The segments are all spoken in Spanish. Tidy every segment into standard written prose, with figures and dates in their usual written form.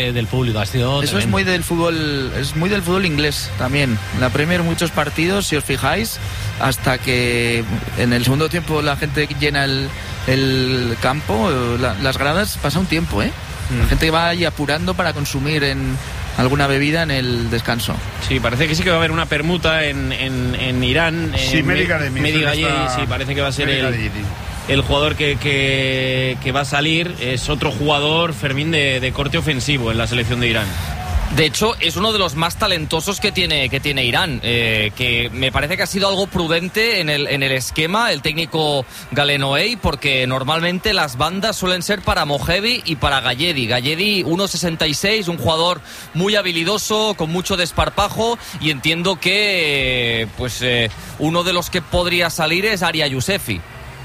del público. Ha sido eso tremendo. Es muy del fútbol inglés también. En la Premier muchos partidos, si os fijáis, hasta que en el segundo tiempo la gente llena el campo, las gradas, pasa un tiempo, La gente va ahí apurando para consumir alguna bebida en el descanso. Sí, parece que sí que va a haber una permuta en Irán. Sí, Mehdi Galledi, sí, parece que va a ser el jugador que va a salir. Es otro jugador, Fermín, de corte ofensivo en la selección de Irán. De hecho, es uno de los más talentosos que tiene Irán, que me parece que ha sido algo prudente en el esquema, el técnico Galenoei, porque normalmente las bandas suelen ser para Mohebi y para Galledi. Galledi 1.66, un jugador muy habilidoso, con mucho desparpajo, y entiendo que uno de los que podría salir es Arya Yousefi.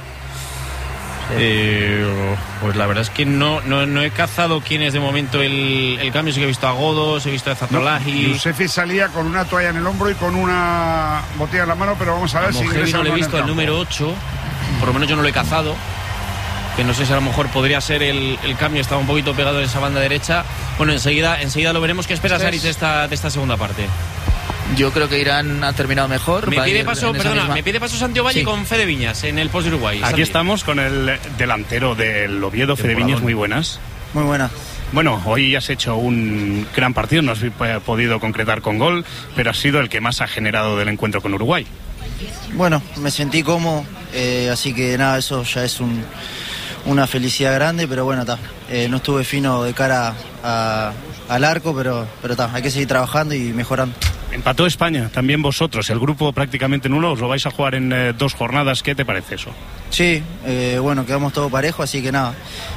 Pues la verdad es que no he cazado quién es de momento el cambio. Sí que he visto a Godos, he visto a Zatolahi. Yousefi salía con una toalla en el hombro y con una botella en la mano, pero vamos a ver si ingresa. No le he visto el número 8, por lo menos yo no lo he cazado, que no sé si a lo mejor podría ser el cambio. Estaba un poquito pegado en esa banda derecha. Bueno, enseguida lo veremos. ¿Qué esperas, Aritz, de esta segunda parte? Yo creo que Irán ha terminado mejor. Me pide paso Santiago Valle con Fede Viñas en el post de Uruguay. Aquí estamos con el delantero del Oviedo, Fede Viñas. Muy buenas. Muy buenas. Bueno, hoy has hecho un gran partido, no has podido concretar con gol, pero has sido el que más ha generado del encuentro con Uruguay. Bueno, me sentí cómodo, así que nada, eso ya es una felicidad grande, pero bueno, no estuve fino de cara al arco, pero hay que seguir trabajando y mejorando. Empató España, también vosotros, el grupo prácticamente nulo, os lo vais a jugar en 2 jornadas, ¿qué te parece eso? Sí, bueno, quedamos todos parejos, así que nada,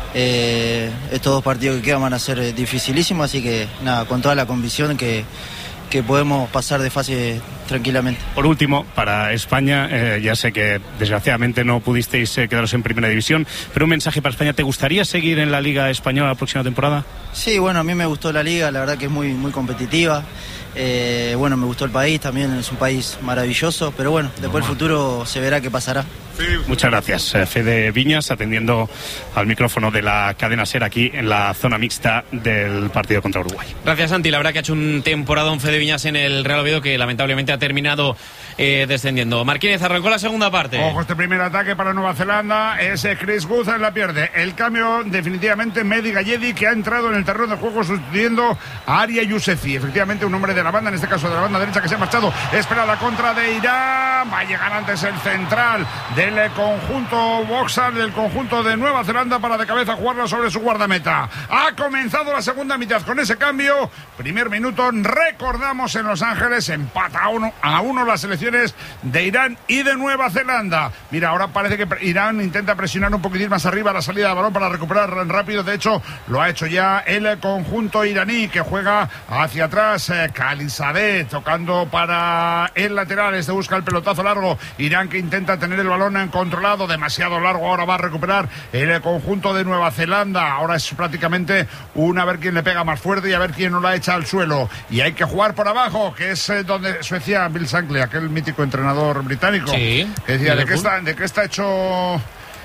estos 2 partidos que quedan van a ser dificilísimos, así que nada, con toda la convicción que podemos pasar de fase tranquilamente. Por último, para España, ya sé que desgraciadamente no pudisteis quedaros en primera división, pero un mensaje para España, ¿te gustaría seguir en la Liga Española la próxima temporada? Sí, bueno, a mí me gustó la Liga, la verdad que es muy, muy competitiva. Bueno, me gustó el país, también es un país maravilloso, pero bueno, después el futuro se verá qué pasará. Muchas gracias, Fede Viñas, atendiendo al micrófono de la cadena SER aquí en la zona mixta del partido contra Uruguay. Gracias, Santi. La verdad que ha hecho un temporadón Fede Viñas en el Real Oviedo, que lamentablemente ha terminado descendiendo. Marquínez, arrancó la segunda parte. Ojo, este primer ataque para Nueva Zelanda, ese Chris Wood la pierde. El cambio definitivamente Mehdi Galledi, que ha entrado en el terreno de juego sustituyendo a Arya Yousefi. Efectivamente un hombre de la banda, en este caso de la banda derecha, que se ha marchado. Espera la contra de Irán. Va a llegar antes el central del conjunto boxer, del conjunto de Nueva Zelanda, para de cabeza jugarla sobre su guardameta. Ha comenzado la segunda mitad con ese cambio. Primer minuto, recordamos, en Los Ángeles, empata a uno las selecciones de Irán y de Nueva Zelanda. Mira, ahora parece que Irán intenta presionar un poquitín más arriba la salida de balón para recuperar rápido. De hecho, lo ha hecho ya el conjunto iraní, que juega hacia atrás. Khalizadeh tocando para el lateral. Este busca el pelotazo largo. Irán, que intenta tener el balón controlado, demasiado largo. Ahora va a recuperar el conjunto de Nueva Zelanda. Ahora es prácticamente a ver quién le pega más fuerte y a ver quién no la echa al suelo. Y hay que jugar por abajo, que es donde Suecia, Bill Shankly, aquel mítico entrenador británico, sí, que decía, ¿de qué está hecho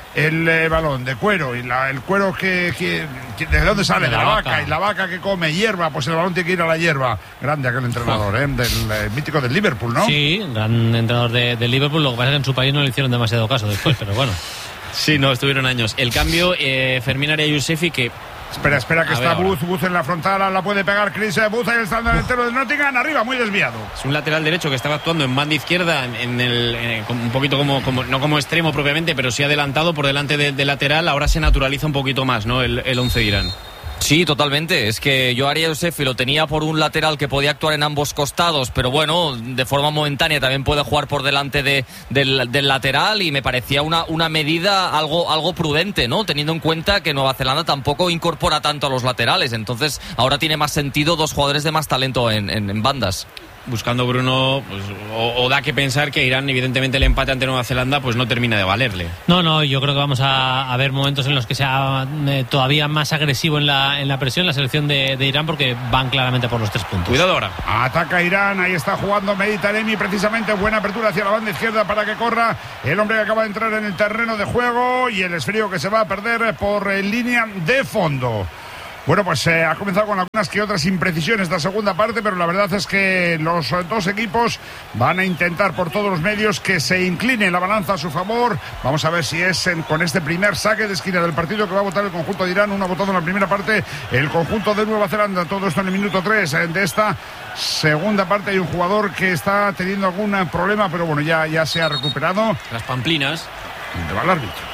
el balón? De cuero. Y el cuero ¿de dónde sale? De la vaca. Y la vaca que come hierba, pues el balón tiene que ir a la hierba. Grande aquel entrenador, del mítico del Liverpool, ¿no? Sí, gran entrenador de Liverpool. Lo que pasa es que en su país no le hicieron demasiado caso después, pero bueno. Sí, no, estuvieron años. El cambio, Fermín Arya Yousefi, que... Espera, que está Booth en la frontal, la puede pegar Chris Booth, ahí está el delantero del Nottingham, arriba, muy desviado. Es un lateral derecho que estaba actuando en banda izquierda, un poquito como no como extremo propiamente, pero sí adelantado por delante del lateral. Ahora se naturaliza un poquito más, ¿no?, el 11 de Irán. Sí, totalmente. Es que yo Arya Yousefi lo tenía por un lateral que podía actuar en ambos costados, pero bueno, de forma momentánea también puede jugar por delante del lateral, y me parecía una medida algo prudente, ¿no?, teniendo en cuenta que Nueva Zelanda tampoco incorpora tanto a los laterales. Entonces ahora tiene más sentido 2 jugadores de más talento en bandas. Buscando Bruno, pues, o da que pensar que Irán, evidentemente, el empate ante Nueva Zelanda pues no termina de valerle. No, yo creo que vamos a ver momentos en los que sea todavía más agresivo en la presión la selección de Irán, porque van claramente por los 3 puntos. Cuidado ahora. Ataca Irán, ahí está jugando Mehdi Taremi, precisamente. Buena apertura hacia la banda izquierda para que corra el hombre que acaba de entrar en el terreno de juego, y el esfrío que se va a perder por línea de fondo. Bueno, pues ha comenzado con algunas que otras imprecisiones esta segunda parte, pero la verdad es que los dos equipos van a intentar por todos los medios que se incline la balanza a su favor. Vamos a ver si es con este primer saque de esquina del partido que va a votar el conjunto de Irán. Uno ha votado en la primera parte el conjunto de Nueva Zelanda. Todo esto en el minuto 3 de esta segunda parte. Hay un jugador que está teniendo algún problema, pero bueno, ya se ha recuperado. Las pamplinas. ¿Dónde va el árbitro?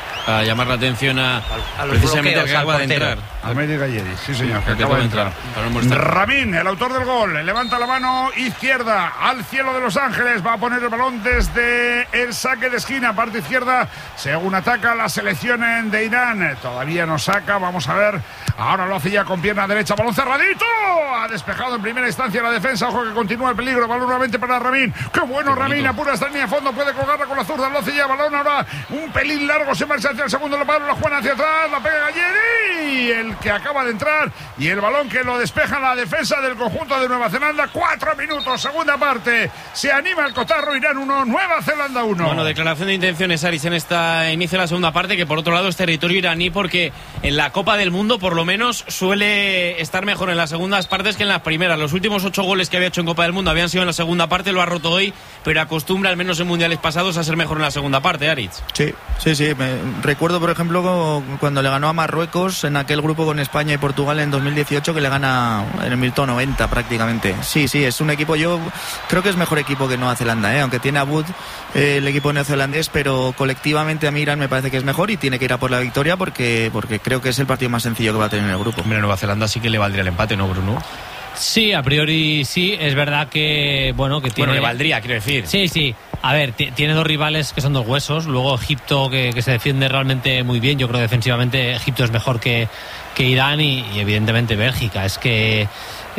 A llamar la atención a los precisamente al que acaba de portero. entrar. A Mehdi Galledi, sí señor, que Al que acaba de entrar. Para no molestar. Ramín, el autor del gol, levanta la mano izquierda al cielo de Los Ángeles, va a poner el balón desde el saque de esquina, parte izquierda, según ataca la selección de Irán. Todavía no saca, vamos a ver. Ahora lo hace ya con pierna derecha, balón cerradito. Ha despejado en primera instancia la defensa, ojo que continúa el peligro, balón nuevamente para Ramín. Qué bueno Ramín, apura esta línea de fondo, puede colgarla con la zurda, lo hace ya, balón ahora un pelín largo, se marcha hacia el segundo, la juega hacia atrás, la pega Galledi, el que acaba de entrar, y el balón que lo despeja la defensa del conjunto de Nueva Zelanda. 4 minutos, segunda parte, se anima el cotarro, Irán 1, Nueva Zelanda 1. Bueno, declaración de intenciones, Aris, en esta inicio de la segunda parte, que por otro lado es territorio iraní, porque en la Copa del Mundo por lo menos suele estar mejor en las segundas partes que en las primeras. Los últimos 8 goles que había hecho en Copa del Mundo habían sido en la segunda parte, lo ha roto hoy, pero acostumbra, al menos en mundiales pasados, a ser mejor en la segunda parte, Aris. Sí. Recuerdo, por ejemplo, cuando le ganó a Marruecos en aquel grupo con España y Portugal en 2018, que le gana en el minuto 90 prácticamente. Sí, es un equipo, yo creo que es mejor equipo que Nueva Zelanda, aunque tiene a Wood, el equipo neozelandés, pero colectivamente a mí Irán me parece que es mejor y tiene que ir a por la victoria porque creo que es el partido más sencillo que va a tener en el grupo. Hombre, Nueva Zelanda sí que le valdría el empate, ¿no, Bruno? Sí, a priori sí, es verdad que que tiene... Bueno, le valdría, quiero decir. Sí. A ver, tiene dos rivales que son dos huesos. Luego Egipto, que se defiende realmente muy bien. Yo creo que defensivamente Egipto es mejor que Irán y evidentemente Bélgica. Es que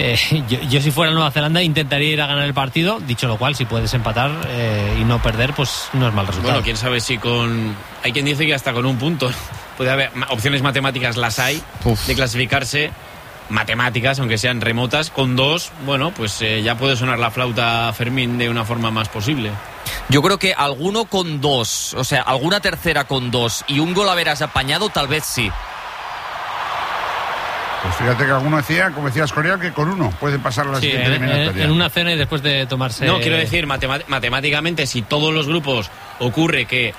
yo si fuera Nueva Zelanda intentaría ir a ganar el partido. Dicho lo cual, si puedes empatar y no perder, pues no es mal resultado. Bueno, quién sabe si con... Hay quien dice que hasta con un punto puede haber opciones matemáticas, las hay, de clasificarse. Matemáticas, aunque sean remotas, con 2, bueno, pues ya puede sonar la flauta Fermín de una forma más posible. Yo creo que alguno con 2, o sea, alguna tercera con 2 y un gol haberás apañado, tal vez sí. Pues fíjate que alguno decía, como decía Escorial, que con 1 pueden pasar a la siguiente eliminatoria. En una cena y después de tomarse... No, quiero decir, matemáticamente, si todos los grupos ocurre que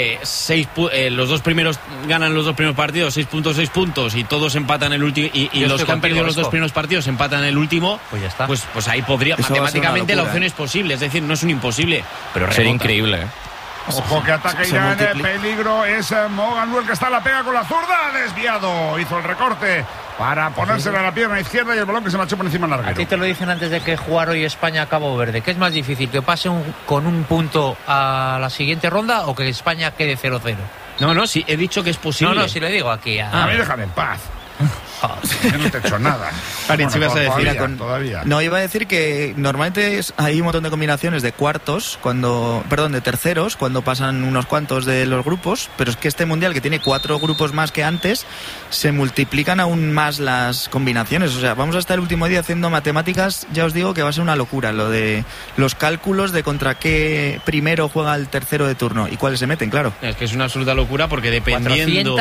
los dos primeros ganan los dos primeros partidos, 6 puntos, y todos empatan el último, y los que han perdido los dos primeros partidos empatan el último, pues ya está. Pues ahí podría, eso matemáticamente la opción es posible, es decir, no es un imposible, pero sería increíble, Ojo que ataca Irán, peligro es Mogan, el que está, la pega con la zurda, desviado, hizo el recorte para ponérsela a la pierna izquierda y el balón que se marchó por encima del larguero. A ti te lo dicen antes de que jugar hoy España a Cabo Verde. ¿Qué es más difícil, que pase con un punto a la siguiente ronda o que España quede 0-0? No, sí, he dicho que es posible. No, si le digo aquí a mí déjame en paz. Yo no te he hecho nada. Ibas a decir, todavía. No, iba a decir que normalmente hay un montón de combinaciones de cuartos, de terceros, cuando pasan unos cuantos de los grupos, pero es que este mundial, que tiene 4 grupos más que antes, se multiplican aún más las combinaciones. O sea, vamos hasta el último día haciendo matemáticas. Ya os digo que va a ser una locura lo de los cálculos de contra qué primero juega el tercero de turno y cuáles se meten, claro. Es que es una absoluta locura porque dependiendo...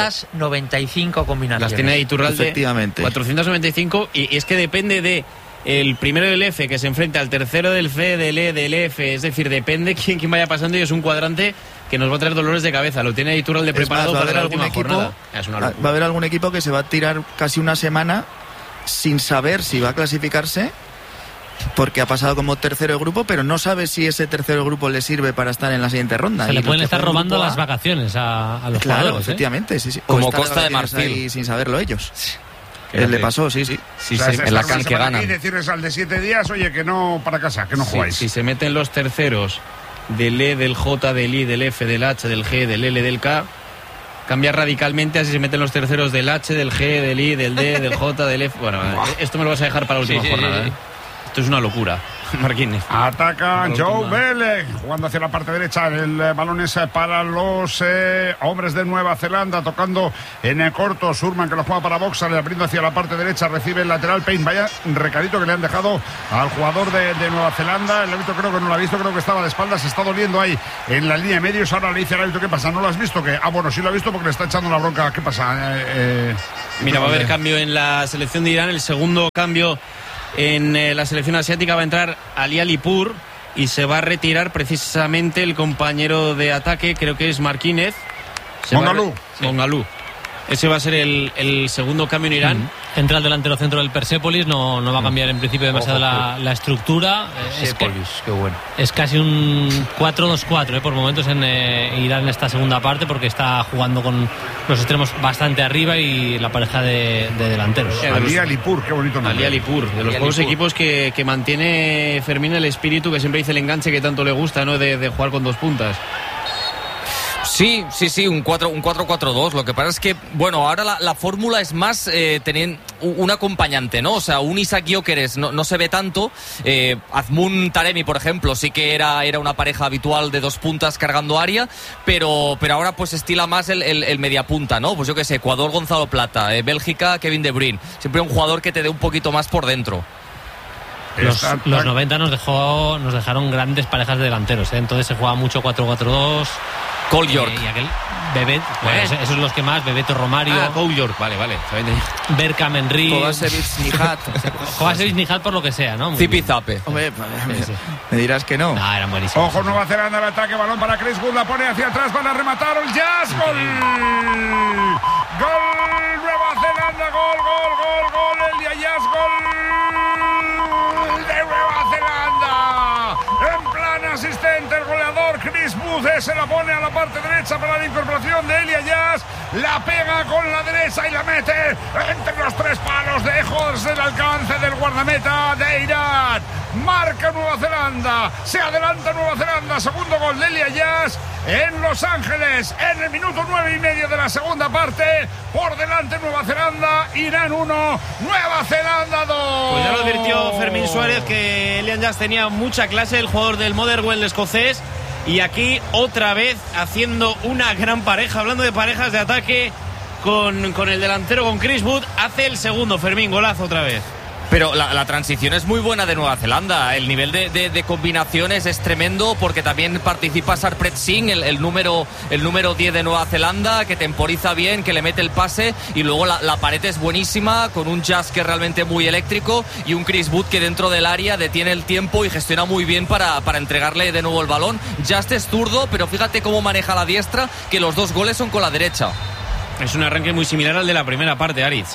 495 combinaciones. Las tiene Iturralde. Efectivamente. 495, y es que depende de el primero del F que se enfrenta al tercero del C, del E, del F, es decir, depende quién vaya pasando, y es un cuadrante que nos va a traer dolores de cabeza. Lo tiene Iturralde preparado para la última jornada. Va a haber algún equipo que se va a tirar casi una semana sin saber si va a clasificarse, porque ha pasado como tercero de grupo, pero no sabe si ese tercero de grupo le sirve para estar en la siguiente ronda. Se le pueden estar robando las vacaciones a los jugadores. Efectivamente, sí. Como Costa de Marfil. Sin saberlo ellos. Le pasó, sí. O sea, en la can que ganan. Y decirles al de 7 días, oye, que no para casa, que no jugáis. Si se meten los terceros del E, del J, del I, del F, del H, del G, del L, del K, cambia radicalmente así se meten los terceros del H, del G, del I, del D, del J, del F. Bueno, esto me lo vas a dejar para la última jornada. Esto es una locura. Marquínez. Ataca Joe Bell, jugando hacia la parte derecha. El balón es para los hombres de Nueva Zelanda, tocando en el corto. Surman, que lo juega para Boxa, le abriendo hacia la parte derecha, recibe el lateral. Payne, vaya recadito que le han dejado al jugador de Nueva Zelanda. El árbitro creo que no lo ha visto, creo que estaba de espaldas, se está doliendo ahí en la línea de medios. Ahora le dice al árbitro, ¿qué pasa? ¿No lo has visto? Bueno, sí lo ha visto porque le está echando la bronca. ¿Qué pasa? Mira, va a haber cambio en la selección de Irán. El segundo cambio en la selección asiática va a entrar Ali Alipur y se va a retirar precisamente el compañero de ataque, creo que es Marquínez. Mongalú. Ese va a ser el segundo cambio en Irán. Entra el delantero centro del Persépolis, no va a cambiar en principio demasiado la estructura. Persépolis, qué bueno. Es casi un 4-2-4 por momentos en Irán en esta segunda parte, porque está jugando con los extremos bastante arriba y la pareja de delanteros. Ali Alipur, qué bonito nombre. Ali Alipur, de los pocos equipos que mantiene Fermín el espíritu que siempre dice el enganche que tanto le gusta, ¿no? De jugar con dos puntas. Sí, un 4-4-2. Lo que pasa es que, bueno, ahora la fórmula es más tener un acompañante, ¿no? O sea, un Isaac Gyökeres no se ve tanto. Azmoun Taremi, por ejemplo, sí que era una pareja habitual de dos puntas cargando área, pero ahora pues estila más el mediapunta, ¿no? Pues yo qué sé, Ecuador, Gonzalo Plata, Bélgica, Kevin De Bruyne. Siempre un jugador que te dé un poquito más por dentro. Los 90 nos dejaron grandes parejas de delanteros, ¿eh? Entonces se jugaba mucho 4-4-2. Cole York. Y aquel Bebet, esos son los que más, Bebeto Romario. Cole York, vale. Berkham Henry. Kovacevic Nihat. Kovacevic Nihat por lo que sea, ¿no? Zipi Zape. Hombre, me dirás que no. Eran buenísimos. Ojo, Nueva Zelanda al ataque, balón para Chris Wood, la pone hacia atrás, van a rematar el Jazz, gol. Gol, Nueva Zelanda, gol, Elia Jazz, gol de Nueva Zelanda. En plan asistente, el goleador Chris Wood se la pone a la parte derecha para la incorporación de Elia Jazz, la pega con la derecha y la mete entre los tres palos, lejos del alcance del guardameta de Irán. Marca Nueva Zelanda, se adelanta Nueva Zelanda, segundo gol de Elia Jazz en Los Ángeles en el minuto 9:30 de la segunda parte. Por delante Nueva Zelanda, Irán 1, Nueva Zelanda 2. Pues ya lo advirtió Fermín Suárez que Elian Jazz tenía mucha clase, el jugador del Motherwell escocés, y aquí otra vez haciendo una gran pareja, hablando de parejas de ataque con el delantero, con Chris Wood, hace el segundo. Fermín, golazo otra vez. Pero la transición es muy buena de Nueva Zelanda. El nivel de combinaciones es tremendo, porque también participa Sarpreet Singh, el número 10 de Nueva Zelanda, que temporiza bien, que le mete el pase, y luego la pared es buenísima, con un Jazz que es realmente muy eléctrico y un Chris Wood que dentro del área detiene el tiempo y gestiona muy bien para entregarle de nuevo el balón. Jazz es zurdo, pero fíjate cómo maneja la diestra, que los dos goles son con la derecha. Es un arranque muy similar al de la primera parte, Aritz.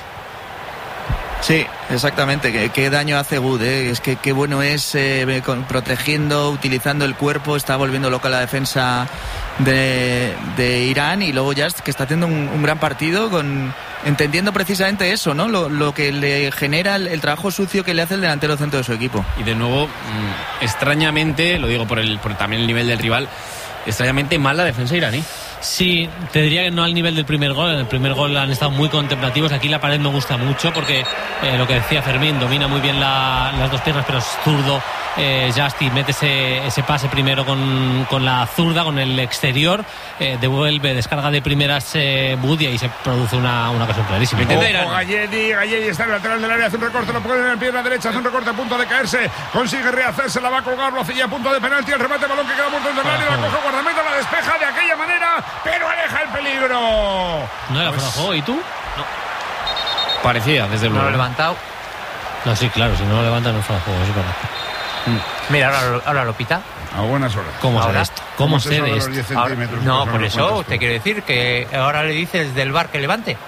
Sí, exactamente. Qué daño hace Wood, ¿eh? Es que qué bueno es protegiendo, utilizando el cuerpo, está volviendo loca la defensa de Irán, y luego ya que está haciendo un gran partido, entendiendo precisamente eso, ¿no? Lo que le genera el trabajo sucio que le hace el delantero centro de su equipo. Y de nuevo, extrañamente, lo digo por también el nivel del rival, extrañamente mal la defensa iraní. Sí, te diría que no al nivel del primer gol. En el primer gol han estado muy contemplativos. Aquí la pared me gusta mucho porque lo que decía Fermín, domina muy bien las dos piernas, pero es zurdo. Justy mete ese pase primero con la zurda, con el exterior, devuelve, descarga de primeras Wood, y se produce una ocasión clarísima. Ojo, Galledi está en el lateral del área, hace un recorte, lo pone en la pierna derecha, hace un recorte a punto de caerse, consigue rehacerse, la va a colgar, lo hace ya a punto de penalti, el remate, balón que queda muerto en el área, la coge guardameta, la despeja de aquella manera, pero aleja el peligro. No era fuera de juego, ¿y tú? No. Parecía, desde luego. No lo ha levantado. No, sí, claro, si no lo levanta no es fuera de juego, es verdad. Mira, ahora lo pita. A buenas horas. ¿Cómo se ve esto? ¿Cómo se ve esto? Ahora, no, por eso te quiero decir que ahora le dices del VAR que levante.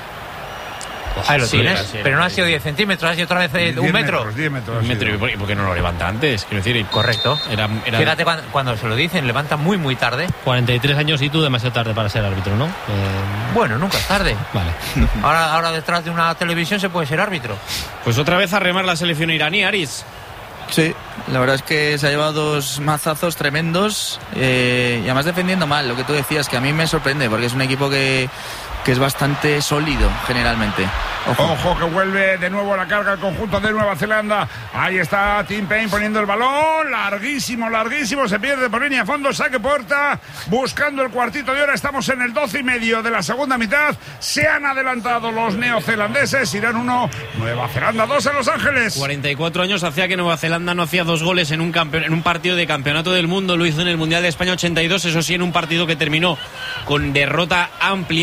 Ahí lo tienes. Sí, pero no ha sido 10 centímetros, ha sido otra vez 1 metro. 10 metros. ¿Y por qué no lo levanta antes? Quiero decir, correcto. Fíjate cuando se lo dicen, levanta muy tarde. 43 años y tú demasiado tarde para ser árbitro, ¿no? Bueno, nunca es tarde. Vale. Ahora detrás de una televisión se puede ser árbitro. Pues otra vez a remar la selección iraní, Aris. Sí, la verdad es que se ha llevado 2 mazazos tremendos, y además defendiendo mal, lo que tú decías, que a mí me sorprende, porque es un equipo que es bastante sólido generalmente. Ojo que vuelve de nuevo a la carga el conjunto de Nueva Zelanda. Ahí está Tim Payne poniendo el balón, larguísimo, se pierde por línea a fondo, saque puerta, buscando el cuartito de hora. Estamos en el 12:30 de la segunda mitad. Se han adelantado los neozelandeses. Irán 1, Nueva Zelanda 2 en Los Ángeles. 44 años hacía que Nueva Zelanda no hacía 2 goles en un partido de campeonato del mundo. Lo hizo en el Mundial de España 82, eso sí, en un partido que terminó con derrota amplia.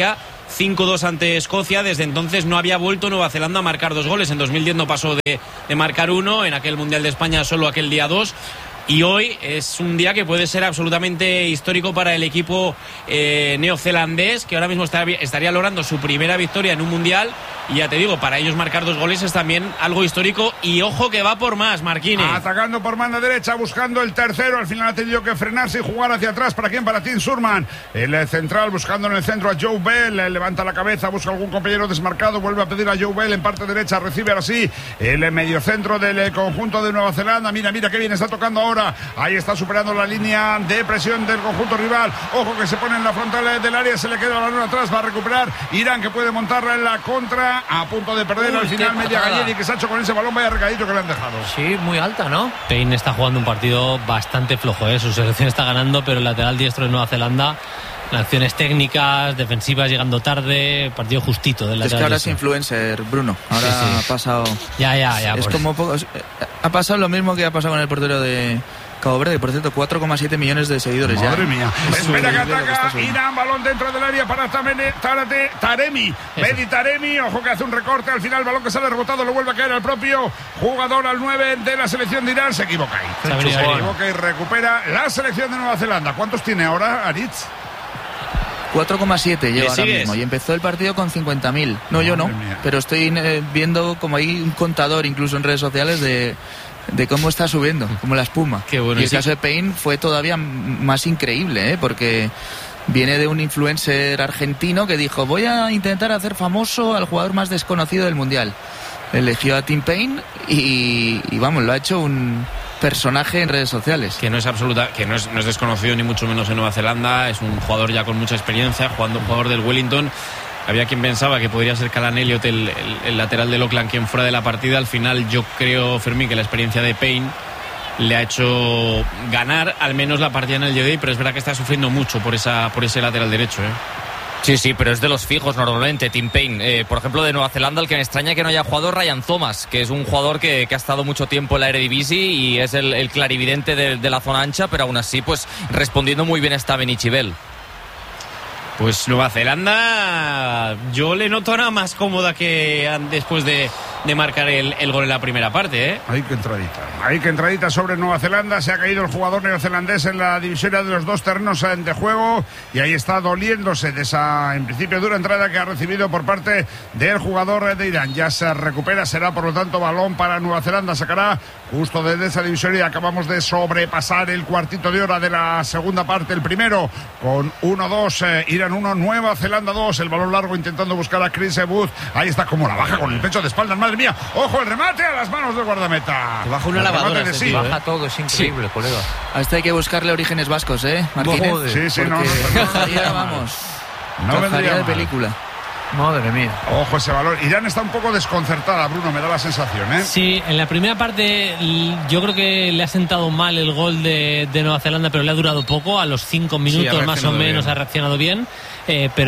5-2 ante Escocia. Desde entonces no había vuelto Nueva Zelanda a marcar 2 goles. En 2010 no pasó de marcar 1, en aquel Mundial de España solo aquel día 2. Y hoy es un día que puede ser absolutamente histórico para el equipo neozelandés, que ahora mismo estaría logrando su primera victoria en un mundial. Y ya te digo, para ellos marcar 2 goles es también algo histórico. Y ojo que va por más, Marquines. Atacando por banda derecha, buscando el tercero. Al final ha tenido que frenarse y jugar hacia atrás. ¿Para quién? Para Tim Surman. El central buscando en el centro a Joe Bell. Levanta la cabeza, busca algún compañero desmarcado. Vuelve a pedir a Joe Bell en parte derecha. Recibe ahora sí el mediocentro del conjunto de Nueva Zelanda. Mira qué bien está tocando ahora. Ahí está superando la línea de presión del conjunto rival. Ojo que se pone en la frontal del área. Se le queda el balón atrás. Va a recuperar Irán, que puede montarla en la contra. A punto de perder al final Media Galledi, que se ha hecho con ese balón. Vaya recadito que le han dejado. Sí, muy alta, ¿no? Payne está jugando un partido bastante flojo, ¿eh? Su selección está ganando, pero el lateral diestro de Nueva Zelanda, en acciones técnicas, defensivas, llegando tarde, partido justito del lateral. Es que ahora diestro. Es influencer, Bruno. Ahora sí. ha pasado. Ya. Es como poco. Ha pasado lo mismo que ha pasado con el portero de Cabo Verde, por cierto, 4,7 millones de seguidores. Madre ya. mía. Espera que ataca Irán, balón dentro del área para Taremi. Mehdi Taremi, ojo que hace un recorte, al final balón que sale rebotado, lo vuelve a caer al propio jugador, al 9 de la selección de Irán. Se equivoca ahí. Se equivoca y recupera la selección de Nueva Zelanda. ¿Cuántos tiene ahora, Aritz? 4,7 lleva ahora mismo y empezó el partido con 50.000. No, yo no, pero estoy viendo como hay un contador incluso en redes sociales de cómo está subiendo, como la espuma. Qué bueno, y el caso de Payne fue todavía más increíble, porque viene de un influencer argentino que dijo: voy a intentar hacer famoso al jugador más desconocido del Mundial. Eligió a Tim Payne y vamos, lo ha hecho un personaje en redes sociales. Que no es desconocido ni mucho menos en Nueva Zelanda. Es un jugador ya con mucha experiencia, jugando un jugador del Wellington. Había quien pensaba que podría ser Callan Elliott, el lateral del Auckland, quien fuera de la partida. Al final yo creo, Fermín, que la experiencia de Payne le ha hecho ganar al menos la partida en el G-Day, pero es verdad que está sufriendo mucho por ese lateral derecho, Sí, pero es de los fijos normalmente, Tim Payne. Por ejemplo, de Nueva Zelanda, el que me extraña que no haya jugado Ryan Thomas, que es un jugador que ha estado mucho tiempo en la Eredivisie y es el clarividente de la zona ancha, pero aún así, pues respondiendo muy bien está Benichi Bell. Pues Nueva Zelanda, yo le noto ahora más cómoda que después de marcar el gol en la primera parte, Hay que entradita sobre Nueva Zelanda. Se ha caído el jugador neozelandés en la divisoria de los dos terrenos de juego y ahí está doliéndose de esa, en principio, dura entrada que ha recibido por parte del jugador de Irán. Ya se recupera, será por lo tanto balón para Nueva Zelanda. Sacará justo desde esa divisoria. Acabamos de sobrepasar el cuartito de hora de la segunda parte, el primero con 1-2, Irán 1, Nueva Zelanda 2. El balón largo intentando buscar a Chris Booth. Ahí está, como la baja con el pecho de espaldas. Madre mía, ojo el remate a las manos del guardameta. Te baja una lavadora, baja todo, es increíble, colega. A este hay que buscarle orígenes vascos, Martínez. Sí, no. Vamos. No vendría de película. Madre mía. Ojo ese valor. Irán está un poco desconcertada, Bruno, me da la sensación, Sí, en la primera parte yo creo que le ha sentado mal el gol de Nueva Zelanda, pero le ha durado poco. A los 5 minutos más o menos bien. Ha reaccionado bien. Pero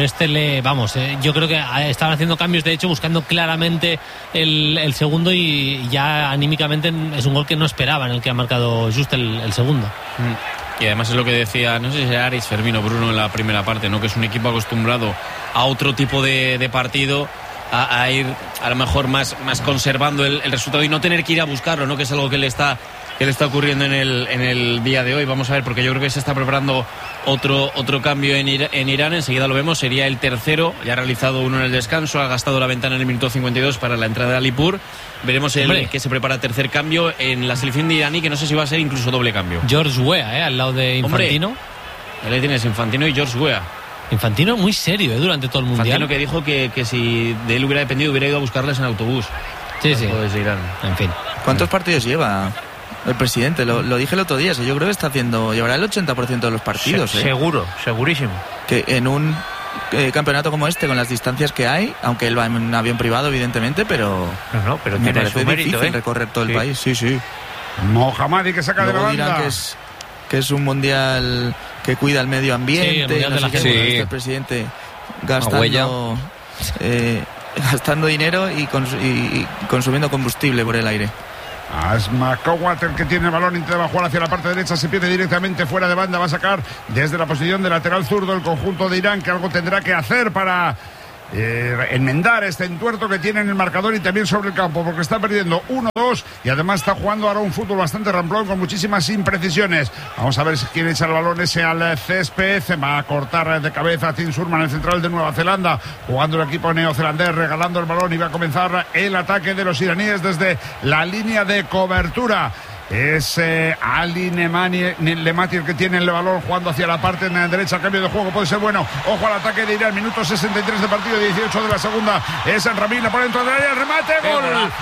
yo creo que estaban haciendo cambios, de hecho, buscando claramente el segundo, y ya anímicamente es un gol que no esperaban, el que ha marcado Just el segundo. Y además es lo que decía, no sé si era Aris Fermín o Bruno en la primera parte, ¿no? Que es un equipo acostumbrado a otro tipo de partido, a ir a lo mejor más conservando el resultado y no tener que ir a buscarlo, ¿no? Que es algo que le está ocurriendo en el día de hoy. Vamos a ver, porque yo creo que se está preparando otro cambio en Irán. Enseguida lo vemos, sería el tercero. Ya ha realizado uno en el descanso, ha gastado la ventana en el minuto 52 para la entrada de Alipur. Veremos que se prepara tercer cambio en la selección de iraní, que no sé si va a ser incluso doble cambio. George Weah, al lado de Infantino. Ahí le tienes, Infantino y George Weah. Infantino muy serio, durante todo el Mundial. Infantino, que dijo que si de él hubiera dependido hubiera ido a buscarles en autobús. Sí. Desde Irán. En fin. ¿Cuántos partidos lleva el presidente? Lo dije el otro día, yo creo que llevará el 80% de los partidos. Seguro, segurísimo. Que en un campeonato como este, con las distancias que hay, aunque él va en un avión privado, evidentemente, pero pero me tiene parece su mérito, difícil recorrer todo el país. Sí. Mohammadi, que saca luego de la banda. dirán que es un mundial que cuida el medio ambiente, el presidente gastando dinero y consumiendo combustible por el aire. Asma Kowat, que tiene el balón, intenta jugar hacia la parte derecha, se pierde directamente fuera de banda. Va a sacar desde la posición de lateral zurdo el conjunto de Irán, que algo tendrá que hacer para enmendar este entuerto que tiene en el marcador y también sobre el campo, porque está perdiendo 1-2 y además está jugando ahora un fútbol bastante ramplón con muchísimas imprecisiones. Vamos a ver si quiere echar el balón ese al césped. Se va a cortar de cabeza Tim Surman, el central de Nueva Zelanda, jugando el equipo neozelandés, regalando el balón, y va a comenzar el ataque de los iraníes desde la línea de cobertura. Es Ali Lemati el que tiene el balón, jugando hacia la parte derecha. El cambio de juego puede ser bueno. Ojo al ataque de Irán, minuto 63 de partido, 18 de la segunda. Es el Ramin, la pone dentro del área, el remate, gol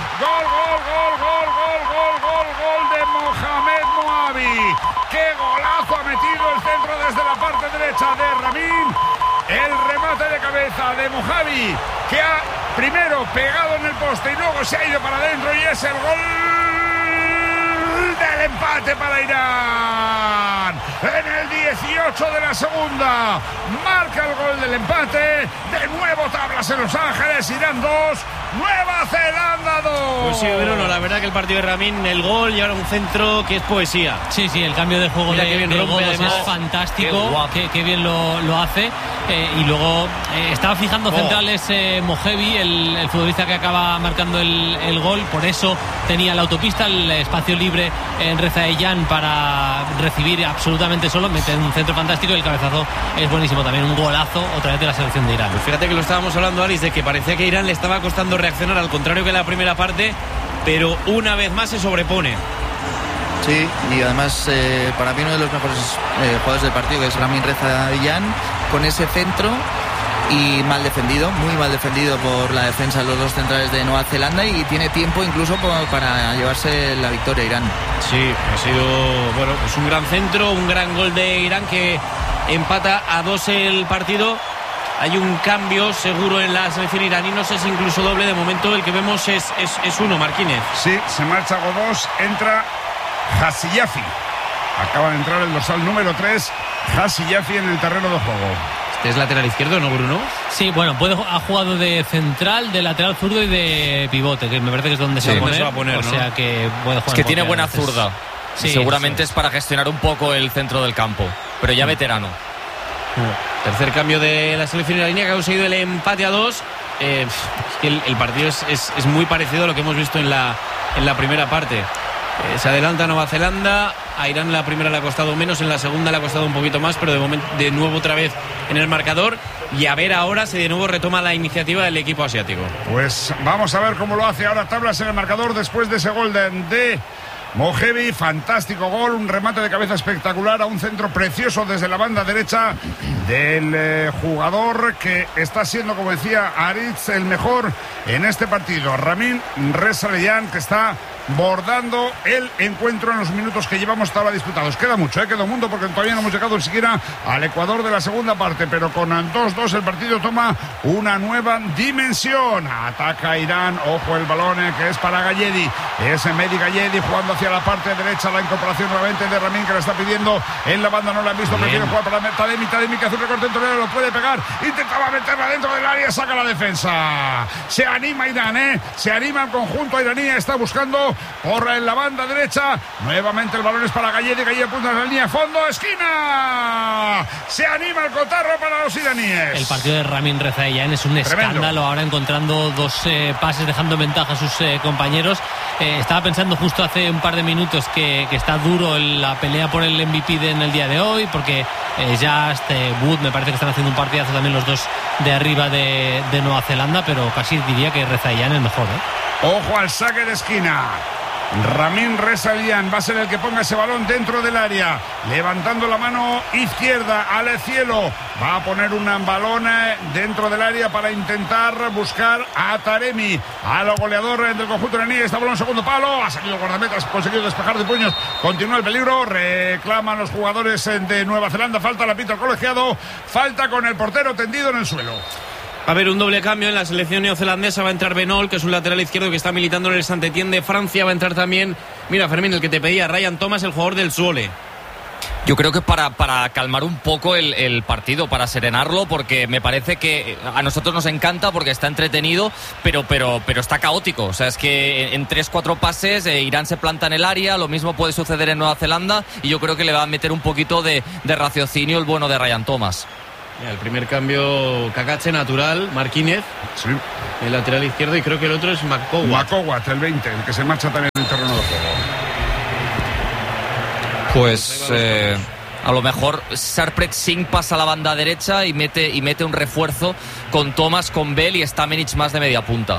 de Mohamed Moabi. ¡Qué golazo ha metido el centro desde la parte derecha de Ramin! El remate de cabeza de Mohabi, que ha primero pegado en el poste y luego se ha ido para adentro, y es el gol del empate para Irán. En el 18 de la segunda marca el gol del empate. De nuevo tablas en Los Ángeles. Irán 2, Nueva Zelanda 2. Pues sí, Bruno, la verdad que el partido de Ramin, el gol y ahora un centro que es poesía. Sí, el cambio de juego de Godos es fantástico. Qué bien lo hace. Y luego estaba fijando centrales Mohebi, el futbolista que acaba marcando el gol. Por eso tenía la autopista, el espacio libre en Rezaeian para recibir absolutamente solo. Mete un centro fantástico y el cabezazo es buenísimo también. Un golazo otra vez de la selección de Irán. Pues fíjate que lo estábamos hablando, Aris, de que parecía que a Irán le estaba costando reaccionar, al contrario que en la primera parte, pero una vez más se sobrepone. Sí, y además para mí uno de los mejores jugadores del partido, que es Ramin Rezaeian, con ese centro, y mal defendido, muy mal defendido por la defensa de los dos centrales de Nueva Zelanda, y tiene tiempo incluso para llevarse la victoria a Irán. Sí, ha sido pues un gran centro, un gran gol de Irán que empata a 2 el partido. Hay un cambio seguro en la selección iraní, no sé si incluso doble. De momento el que vemos es uno, Marquínez. Sí, se marcha Godos, entra Hasiyafi. Acaba de entrar el dorsal número 3, Hasiyafi, en el terreno de juego. ¿Este es lateral izquierdo, no, Bruno? Sí, bueno, ha jugado de central, de lateral zurdo y de pivote, que me parece que es donde se va a poner. O sea que puede jugar. Es que tiene buena zurda. Sí, seguramente es para gestionar un poco el centro del campo, pero ya veterano. Tercer cambio de la selección iraní, que ha conseguido el empate a 2. Es que el partido es muy parecido a lo que hemos visto en la primera parte. Se adelanta Nueva Zelanda. A Irán la primera le ha costado menos, en la segunda le ha costado un poquito más, pero de momento de nuevo otra vez en el marcador. Y a ver ahora si de nuevo retoma la iniciativa del equipo asiático. Pues vamos a ver cómo lo hace ahora. Tablas en el marcador después de ese gol de Mohebi. Fantástico gol, un remate de cabeza espectacular a un centro precioso desde la banda derecha del jugador que está siendo, como decía Aritz, el mejor en este partido, Ramin Rezaeian, que está bordando el encuentro en los minutos que llevamos hasta ahora disputados. Queda mucho, queda un mundo, porque todavía no hemos llegado ni siquiera al Ecuador de la segunda parte, pero con 2-2 el partido toma una nueva dimensión. Ataca Irán, ojo el balón que es para Galledi, es Mehdi Galledi jugando hacia la parte derecha, la incorporación nuevamente de Ramin, que la está pidiendo en la banda, no la han visto, prefiere jugar para Tademi, que hace un recorte dentro del área, lo puede pegar, intentaba meterla dentro del área, saca la defensa. Se anima Irán, se anima el conjunto iraní, está buscando por la banda derecha, nuevamente el balón es para Galledi apunta a la línea de fondo, esquina, se anima el cotarro para los iraníes. El partido de Ramin Rezaeian es un escándalo, ahora encontrando dos pases, dejando ventaja a sus compañeros. Estaba pensando justo hace un par de minutos que está duro la pelea por el MVP en el día de hoy, porque ya Wood me parece que están haciendo un partidazo también los dos de arriba de Nueva Zelanda, pero casi diría que Rezaeian es el mejor. Ojo al saque de esquina. Ramin Rezaeian va a ser el que ponga ese balón dentro del área, levantando la mano izquierda al cielo, va a poner un balón dentro del área para intentar buscar a Taremi, al goleador del conjunto iraní. Está balón segundo palo, ha salido el guardameta, ha conseguido despejar de puños, continúa el peligro, reclaman los jugadores de Nueva Zelanda, falta, la pita el colegiado, falta con el portero tendido en el suelo. A ver, un doble cambio en la selección neozelandesa. Va a entrar Benol, que es un lateral izquierdo que está militando en el Saint-Étienne de Francia. Va a entrar también, mira, Fermín, el que te pedía, Ryan Thomas, el jugador del Zwolle. Yo creo que para calmar un poco el partido, para serenarlo, porque me parece que a nosotros nos encanta porque está entretenido, pero está caótico. O sea, es que en 3-4 pases Irán se planta en el área, lo mismo puede suceder en Nueva Zelanda, y yo creo que le va a meter un poquito de raciocinio el bueno de Ryan Thomas. Mira, el primer cambio, Cacache natural, Marquínez, Sí. el lateral izquierdo, y creo que el otro es Makowat. Makowat, el 20, el que se marcha también en el terreno de juego. Pues a lo mejor Sarpret Singh pasa a la banda derecha y mete un refuerzo con Thomas, con Bell y Stamenic más de media punta.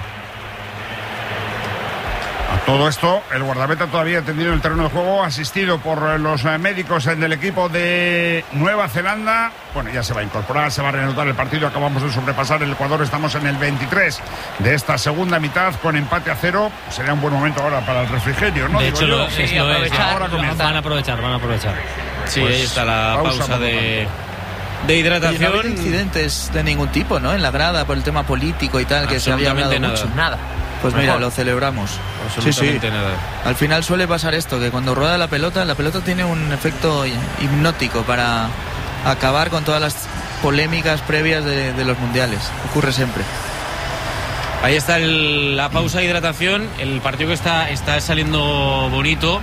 A todo esto, el guardameta todavía tendido en el terreno de juego, asistido por los médicos del equipo de Nueva Zelanda. Bueno, ya se va a incorporar, se va a reanudar el partido. Acabamos de sobrepasar el Ecuador, estamos en el 23 de esta segunda mitad con empate a 0. Sería un buen momento ahora para el refrigerio, ¿no? De hecho, aprovechar. Van a aprovechar. Sí, Pues, ahí está la pausa de hidratación. No ha habido incidentes de ningún tipo, ¿no? En la grada por el tema político y tal, que se había hablado mucho. Nada. Pues Mejor. mira, lo celebramos. Absolutamente nada. Al final suele pasar esto, que cuando rueda la pelota tiene un efecto hipnótico para acabar con todas las polémicas previas de los mundiales. Ocurre siempre. Ahí está la pausa de hidratación, el partido que está saliendo bonito,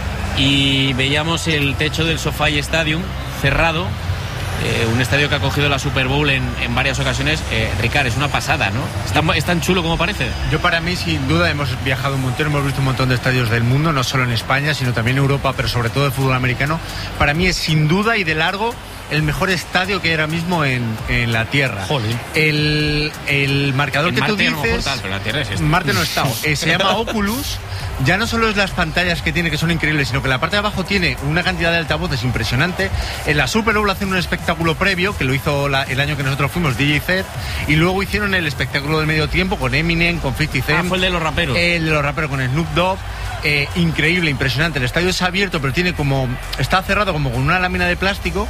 y veíamos el techo del SoFi Stadium cerrado. Un estadio que ha cogido la Super Bowl en varias ocasiones. Ricard, es una pasada, ¿no? ¿Es tan chulo como parece? Yo, para mí, sin duda, hemos viajado un montón, hemos visto un montón de estadios del mundo, no solo en España, sino también en Europa, pero sobre todo el fútbol americano. Para mí es sin duda y de largo el mejor estadio que hay ahora mismo en la Tierra. Jolín. El marcador En que Marte tú a lo mejor dices... tal, pero la Tierra es esta. Marte no he estado. Se llama Oculus. Ya no solo es las pantallas que tiene, que son increíbles, sino que la parte de abajo tiene una cantidad de altavoces impresionante. En la Super Bowl hacen un espectáculo previo, que lo hizo el año que nosotros fuimos, DJ Zed, y luego hicieron el espectáculo del medio tiempo con Eminem, con 50 Cent. Fue el de los raperos. El de los raperos con Snoop Dogg. Increíble, impresionante. El estadio es abierto, pero está cerrado como con una lámina de plástico,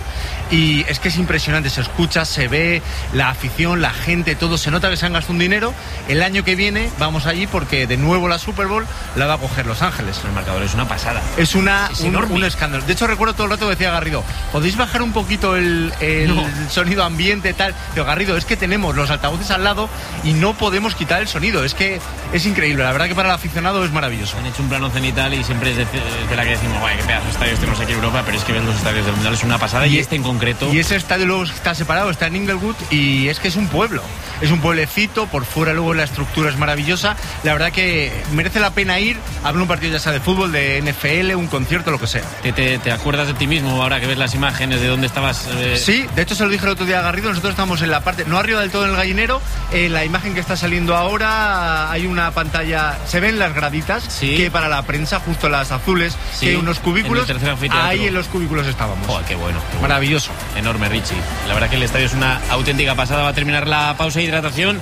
y es que es impresionante. Se escucha, se ve la afición, la gente, todo. Se nota que se han gastado un dinero. El año que viene vamos allí porque de nuevo la Super Bowl la va a coger Los Ángeles. El marcador es una pasada. Es un escándalo. De hecho, recuerdo todo el rato que decía Garrido, ¿podéis bajar un poquito el sonido ambiente tal? Pero Garrido, es que tenemos los altavoces al lado y no podemos quitar el sonido. Es que es increíble. La verdad que para el aficionado es maravilloso. Han hecho un plano cenital y siempre es de la que decimos, guay, qué pedazos de estadios tenemos aquí en Europa, pero es que ven los estadios del Mundial, es una pasada, y este en concreto. Y ese estadio luego está separado, está en Inglewood, y es que es un pueblo. Es un pueblecito, por fuera luego la estructura es maravillosa. La verdad que merece la pena ir a ver un partido, ya sea de fútbol, de NFL, un concierto, lo que sea. ¿Te acuerdas de ti mismo ahora que ves las imágenes de dónde estabas? Sí, de hecho se lo dije el otro día a Garrido, nosotros estamos en la parte, no arriba del todo en el gallinero, en la imagen que está saliendo ahora hay una pantalla, se ven las graditas, sí, que para la prensa, justo las azules, sí, que hay unos cubículos, ahí en los cubículos estábamos. Joder, qué bueno. Maravilloso. Enorme, Richie. La verdad que el estadio es una auténtica pasada. Va a terminar la pausa de hidratación.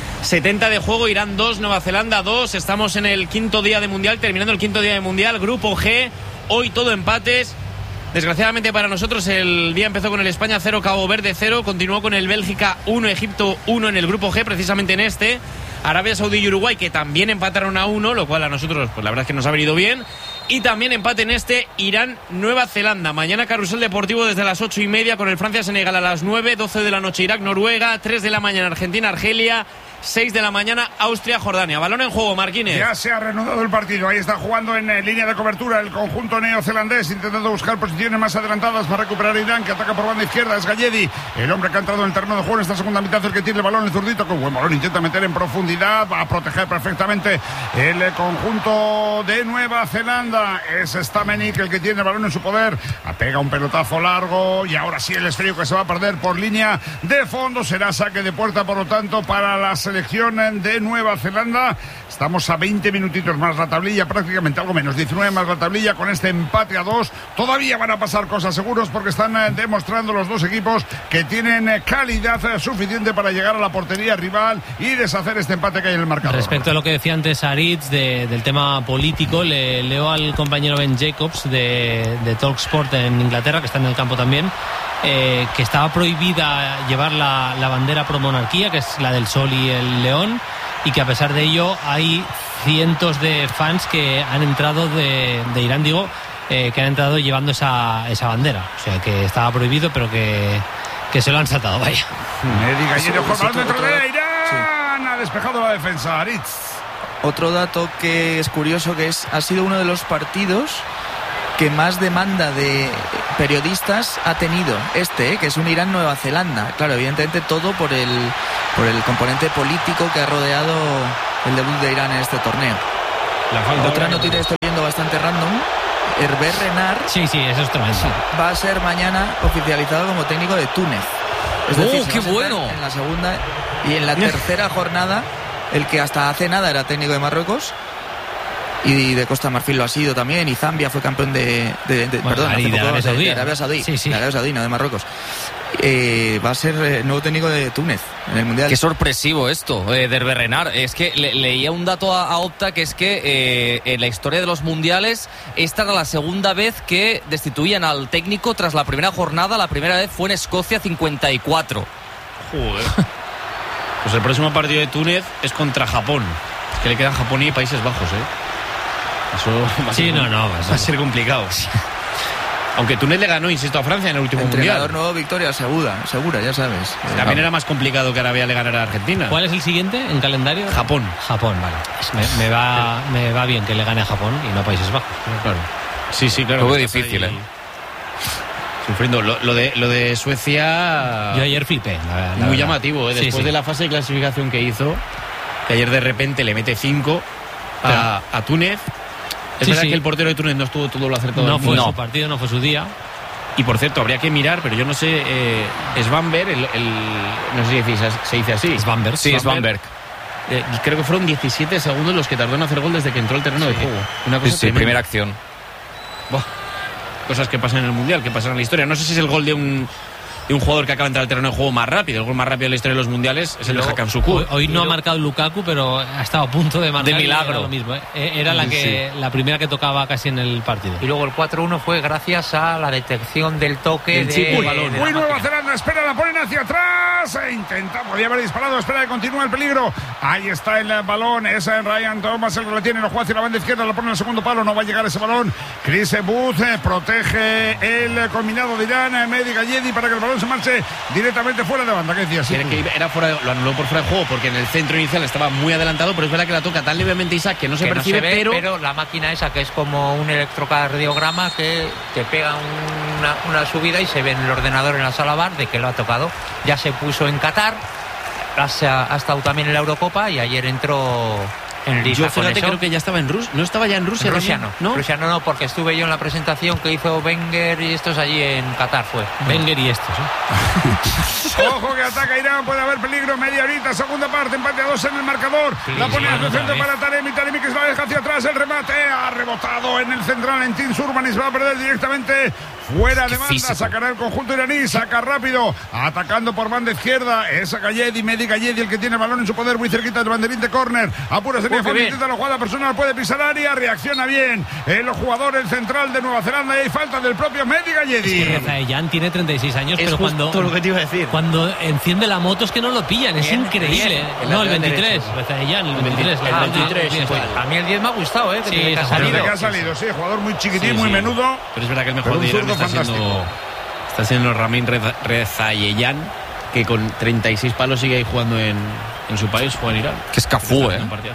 70 de juego, Irán 2, Nueva Zelanda 2. Estamos en el quinto día de Mundial, terminando el quinto día de Mundial. Grupo G, hoy todo empates. Desgraciadamente para nosotros el día empezó con el España 0, Cabo Verde 0. Continuó con el Bélgica 1, Egipto 1 en el Grupo G, precisamente en este. Arabia Saudí y Uruguay, que también empataron a 1, lo cual a nosotros, pues la verdad es que nos ha venido bien. Y también empate en este, Irán, Nueva Zelanda. Mañana carrusel deportivo desde las 8:30 con el Francia-Senegal a las 9, 12 de la noche Irak, Noruega, 3 de la mañana Argentina, Argelia, 6 de la mañana Austria, Jordania. Balón en juego, Marquínez. Ya se ha reanudado el partido. Ahí está jugando en línea de cobertura el conjunto neozelandés, intentando buscar posiciones más adelantadas para recuperar a Irán, que ataca por banda izquierda. Es Galledi, el hombre que ha entrado en el terreno de juego en esta segunda mitad, el que tiene el balón, el zurdito, con buen balón, intenta meter en profundidad, va a proteger perfectamente el conjunto de Nueva Zelanda. Es Stamenic el que tiene el balón en su poder. Pega un pelotazo largo y ahora sí el esférico que se va a perder por línea de fondo. Será saque de puerta, por lo tanto, para la selección de Nueva Zelanda. Estamos a 20 minutitos más la tablilla, prácticamente algo menos, 19 más la tablilla con este empate a 2. Todavía van a pasar cosas seguros porque están demostrando los dos equipos que tienen calidad suficiente para llegar a la portería rival y deshacer este empate que hay en el marcador. Respecto a lo que decía antes Aritz del tema político, le leo al compañero Ben Jacobs de Talksport en Inglaterra, que está en el campo también, que estaba prohibida llevar la bandera pro monarquía, que es la del sol y el león, y que a pesar de ello hay cientos de fans que han entrado de Irán, que han entrado llevando esa bandera. O sea, que estaba prohibido, pero que se lo han saltado, vaya. Dentro de Irán, ha despejado la defensa, Aritz. Otro dato que es curioso, que ha sido uno de los partidos que más demanda de periodistas ha tenido que es un Irán-Nueva Zelanda. Claro, evidentemente todo por el componente político que ha rodeado el debut de Irán en este torneo. Otra noticia que estoy viendo bastante random: Hervé Renard, sí, eso es tremendo, va a ser mañana oficializado como técnico de Túnez. Es decir, ¡qué bueno! En la segunda y en la tercera jornada, el que hasta hace nada era técnico de Marruecos y de Costa Marfil lo ha sido también, y Zambia fue campeón de Arabia Saudí, sí. de Arabia Saudí, no de Marruecos. Va a ser nuevo técnico de Túnez en el Mundial. Qué sorpresivo esto de Hervé Renard. Es que leía un dato a Opta, que es que en la historia de los mundiales esta era la segunda vez que destituían al técnico tras la primera jornada. La primera vez fue en Escocia 54. Joder. Pues el próximo partido de Túnez es contra Japón. Es que le quedan Japón y Países Bajos, Eso va a ser complicado. Aunque Túnez le ganó, insisto, a Francia en el último Entrenador mundial. nuevo, victoria segura, ya sabes. También era más complicado que Arabia le ganara a Argentina. ¿Cuál es el siguiente en calendario? Japón, vale. Me va bien que le gane a Japón y no a Países Bajos. Claro. Sí, claro. Fue difícil, Sufriendo. Lo de Suecia... Yo ayer flipé, la muy verdad. llamativo, Después de la fase de clasificación que hizo, que ayer de repente le mete 5 a Túnez. Es verdad que el portero de Túnez no estuvo todo lo acertado. No fue su partido, no fue su día. Y por cierto, habría que mirar, pero yo no sé, Svanberg, no sé si se dice así. Svanberg. Sí, Svanberg. Creo que fueron 17 segundos los que tardó en hacer gol desde que entró al terreno de juego. Una cosa sí, primera acción. Cosas que pasan en el Mundial, que pasan en la historia. No sé si es el gol de un jugador que acaba de entrar al terreno de juego más rápido. El gol más rápido de la historia de los mundiales es el de Hakan Şükür. Hoy no ha marcado Lukaku, pero ha estado a punto de marcar. De milagro. Era lo mismo, Era la primera que tocaba casi en el partido. Y luego el 4-1 fue gracias a la detección del toque del balón. Muy Nueva Zelanda, espera, la ponen hacia atrás. Podía haber disparado, espera que continúe el peligro. Ahí está el balón, es Ryan Thomas el que lo tiene, lo juega hacia la banda izquierda, lo pone en el segundo palo, no va a llegar ese balón. Chris Booth protege el combinado de Irán, Mehdi Galledi, para que el balón se marche directamente fuera de banda. ¿Qué decías? Era lo anuló por fuera de juego porque en el centro inicial estaba muy adelantado, pero es verdad que la toca tan levemente Isaac que no se percibe, no se ve, pero la máquina esa que es como un electrocardiograma que te pega una subida y se ve en el ordenador en la sala bar de que lo ha tocado. Ya se puso en Qatar, ha estado también en la Eurocopa y ayer entró en Liga. Yo fíjate, creo que ya estaba en Rusia. ¿No estaba ya en Rusia? Rusia no, porque estuve yo en la presentación que hizo Wenger y estos allí en Qatar fue. Wenger y estos, Ojo que ataca Irán, puede haber peligro, media horita, segunda parte, empate a 2 en el marcador. La pone en el centro para Taremi que se la deja hacia atrás, el remate ha rebotado en el central en Tim Surman y se va a perder directamente fuera de banda. Sacará el conjunto iraní, saca rápido, atacando por banda izquierda, es Galledi, Mehdi Galledi el que tiene el balón en su poder, muy cerquita del banderín de córner, apura sería fondo, intenta la jugada personal, puede pisar área, reacciona bien el jugador, el central de Nueva Zelanda, y hay falta del propio Mehdi Galledi. Es que Rezaeian tiene 36 años, es pero cuando lo que te iba a decir. Cuando enciende la moto es que no lo pillan, es increíble. No, el 23, Rezaeian, el 23. A mí el 10 me ha gustado, que ha salido, sí, jugador muy chiquitín, muy menudo. Pero es verdad que el mejor de Irán está siendo Ramin Rezaeian, que con 36 palos sigue ahí jugando en su país, juega en Irán. Que es Cafú,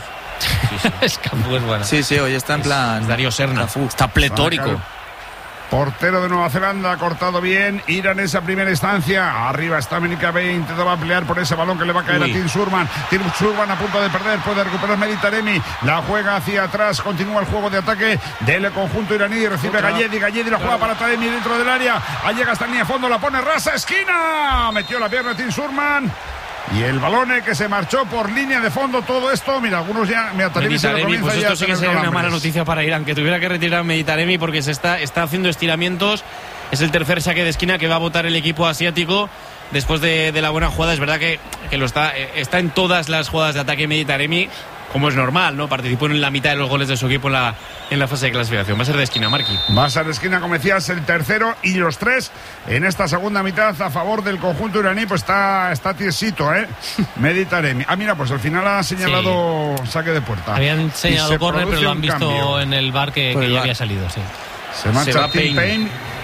Cafú es bueno. Sí, hoy está en plan Darío Serna. Está pletórico. Portero de Nueva Zelanda ha cortado bien. Irán en esa primera instancia. Arriba está Menika Bey. Intentaba pelear por ese balón que le va a caer a Tim Surman. Tim Surman a punto de perder. Puede recuperar Mehdi Taremi. La juega hacia atrás. Continúa el juego de ataque del conjunto iraní. Recibe Galledi. Galledi la juega para Taremi dentro del área. Ahí llega hasta línea de fondo. La pone rasa. Esquina. Metió la pierna Tim Surman. Y el balón que se marchó por línea de fondo, todo esto, mira, algunos ya me Taremi se lo comienza. Pues esto sí que sería una mala noticia para Irán, que tuviera que retirar a Mehdi Taremi porque se está haciendo estiramientos. Es el tercer saque de esquina que va a botar el equipo asiático después de la buena jugada. Es verdad que lo está en todas las jugadas de ataque Mehdi Taremi, como es normal, ¿no? Participó en la mitad de los goles de su equipo en la fase de clasificación. Va a ser de esquina, Marqui. Va a ser de esquina, como decías, el tercero y los 3 en esta segunda mitad a favor del conjunto iraní. Pues está tiesito, Mehdi Taremi. Mira, pues al final ha señalado saque de puerta. Habían señalado córner, pero lo han visto cambio en el VAR que ya había salido, sí. Se marcha Tim Payne.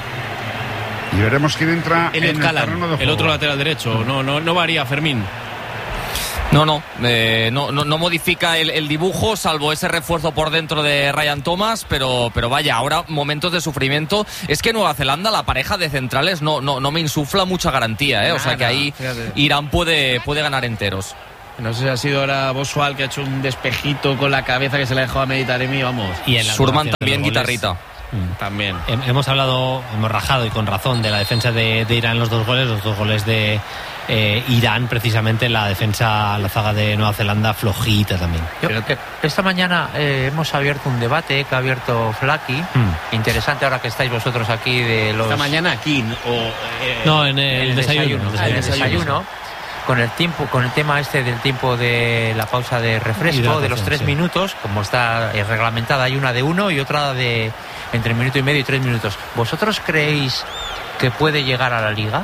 Y veremos quién entra en el terreno de juego. El otro lateral derecho. No varía, Fermín. No modifica el dibujo, salvo ese refuerzo por dentro de Ryan Thomas, pero vaya, ahora momentos de sufrimiento. Es que Nueva Zelanda, la pareja de centrales, no me insufla mucha garantía, O sea que ahí fíjate. Irán puede ganar enteros. No sé si ha sido ahora Boswell que ha hecho un despejito con la cabeza que se le ha dejado a Meditaremi, vamos. Y en Surman también, guitarrita. También. Hemos rajado y con razón de la defensa de Irán los dos goles de Irán, precisamente la defensa, la zaga de Nueva Zelanda flojita también. Esta mañana hemos abierto un debate que ha abierto Flaky, interesante ahora que estáis vosotros aquí de los... Esta mañana aquí, en el desayuno. Con el tema del tiempo de la pausa de refresco, de los 3 minutos, como está reglamentada, hay una de 1 y otra de entre 1 minuto y medio y 3 minutos. ¿Vosotros creéis que puede llegar a la Liga?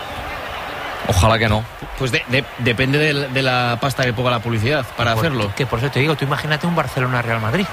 Ojalá que no. Pues depende de la pasta que ponga la publicidad para hacerlo. Que por eso te digo, tú imagínate un Barcelona-Real Madrid.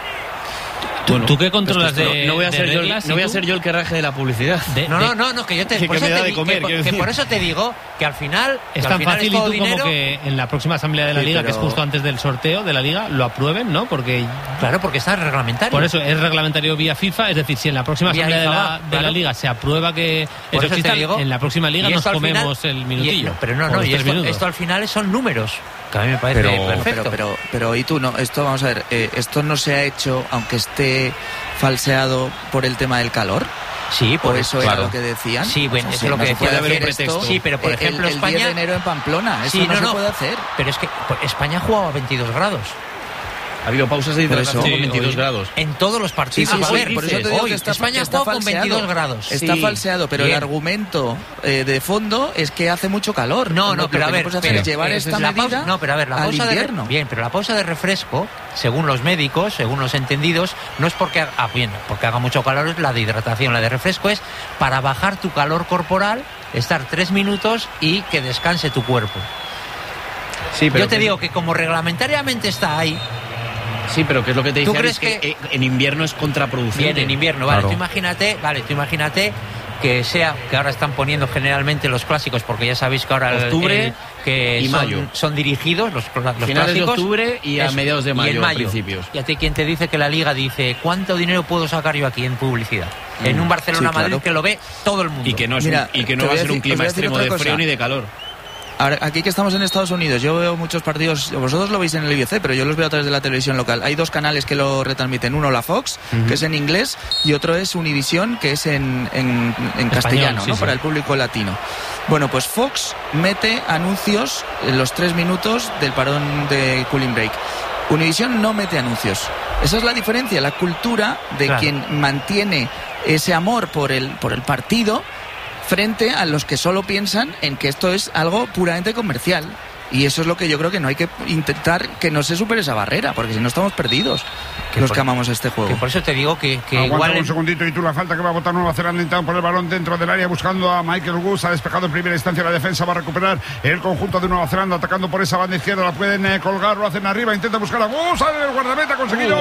¿Tú qué controlas no voy a ser yo el que raje de la publicidad. No, que yo te que me da de comer, que por eso te digo que al final es tan fácil y tú dinero, como que en la próxima asamblea de la Liga, que es justo antes del sorteo de la Liga, lo aprueben, ¿no? Porque está reglamentario. Por eso es reglamentario vía FIFA, es decir, si en la próxima asamblea de la Liga se aprueba que eso exista, en la próxima Liga nos comemos el minutillo. Esto al final son números. Que a mí me parece perfecto. Pero y tú, no, esto vamos a ver, esto no se ha hecho aunque esté falseado por el tema del calor. Sí, por eso era lo que decían. Sí, bueno, eso es lo que decía. Sí, pero por ejemplo el España... 10 de enero en Pamplona, eso no se puede hacer. Pero es que España jugaba a 22 grados. Ha habido pausas de hidratación con 22 grados. En todos los partidos. Por eso te digo que España está juega con 22 grados. Está falseado, pero el argumento de fondo es que hace mucho calor. Pero a ver, llevar esta medida al invierno. Pero la pausa de refresco, según los médicos, según los entendidos, no es porque haga mucho calor, es la de hidratación. La de refresco es para bajar tu calor corporal, estar 3 minutos y que descanse tu cuerpo. Sí, pero yo te digo que como reglamentariamente está ahí. Sí, pero ¿qué es lo que te dicen? ¿Tú crees que en invierno es contraproducente? Bien, en invierno, vale. Claro. Tú imagínate que ahora están poniendo generalmente los clásicos, porque ya sabéis que ahora octubre y mayo son dirigidos los finales clásicos de octubre y a mediados de mayo, a principios. Y a ti quien te dice que la Liga dice ¿cuánto dinero puedo sacar yo aquí en publicidad? En un Barcelona-Madrid que lo ve todo el mundo. Y que no va a ser un clima extremo de frío ni de calor. Ahora, aquí que estamos en Estados Unidos, yo veo muchos partidos, vosotros lo veis en el IBC, pero yo los veo a través de la televisión local. Hay 2 canales que lo retransmiten, uno la Fox, que es en inglés, y otro es Univision, que es en castellano, ¿no? Para el público latino. Bueno, pues Fox mete anuncios en los 3 minutos del parón de cooling break. Univision no mete anuncios. Esa es la diferencia, la cultura de quien mantiene ese amor por el partido, frente a los que solo piensan en que esto es algo puramente comercial. Y eso es lo que yo creo que no hay que intentar que no se supere esa barrera, porque si no estamos perdidos los que amamos este juego. Que por eso te digo que igual... un segundito y tú la falta que va a botar Nueva Zelanda, intentando por el balón dentro del área buscando a Michael Wood. Ha despejado en primera instancia la defensa, va a recuperar el conjunto de Nueva Zelanda atacando por esa banda izquierda, la pueden colgar, lo hacen arriba, intenta buscar a Wood, sale el guardameta, ha conseguido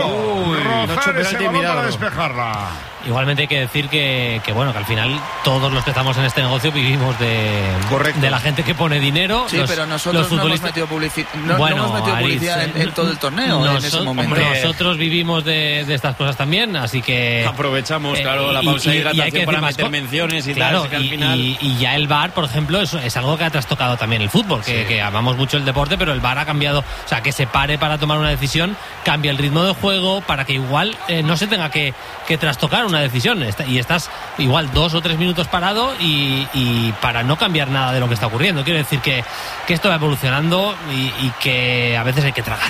rozar ese balón para despejarla. Igualmente hay que decir que al final todos los que estamos en este negocio vivimos de la gente que pone dinero. Sí, pero nosotros no hemos metido publicidad en todo el torneo en ese momento. Nosotros vivimos de estas cosas también, así que aprovechamos, la pausa de hidratación para meter menciones y claro, tal. Al final... y ya el VAR, por ejemplo, es algo que ha trastocado también el fútbol, que amamos mucho el deporte, pero el VAR ha cambiado, o sea, que se pare para tomar una decisión, cambia el ritmo de juego para que igual no se tenga que trastocar una decisión y estás igual 2 o 3 minutos parado y para no cambiar nada de lo que está ocurriendo. Quiero decir que esto va evolucionando y que a veces hay que tragar.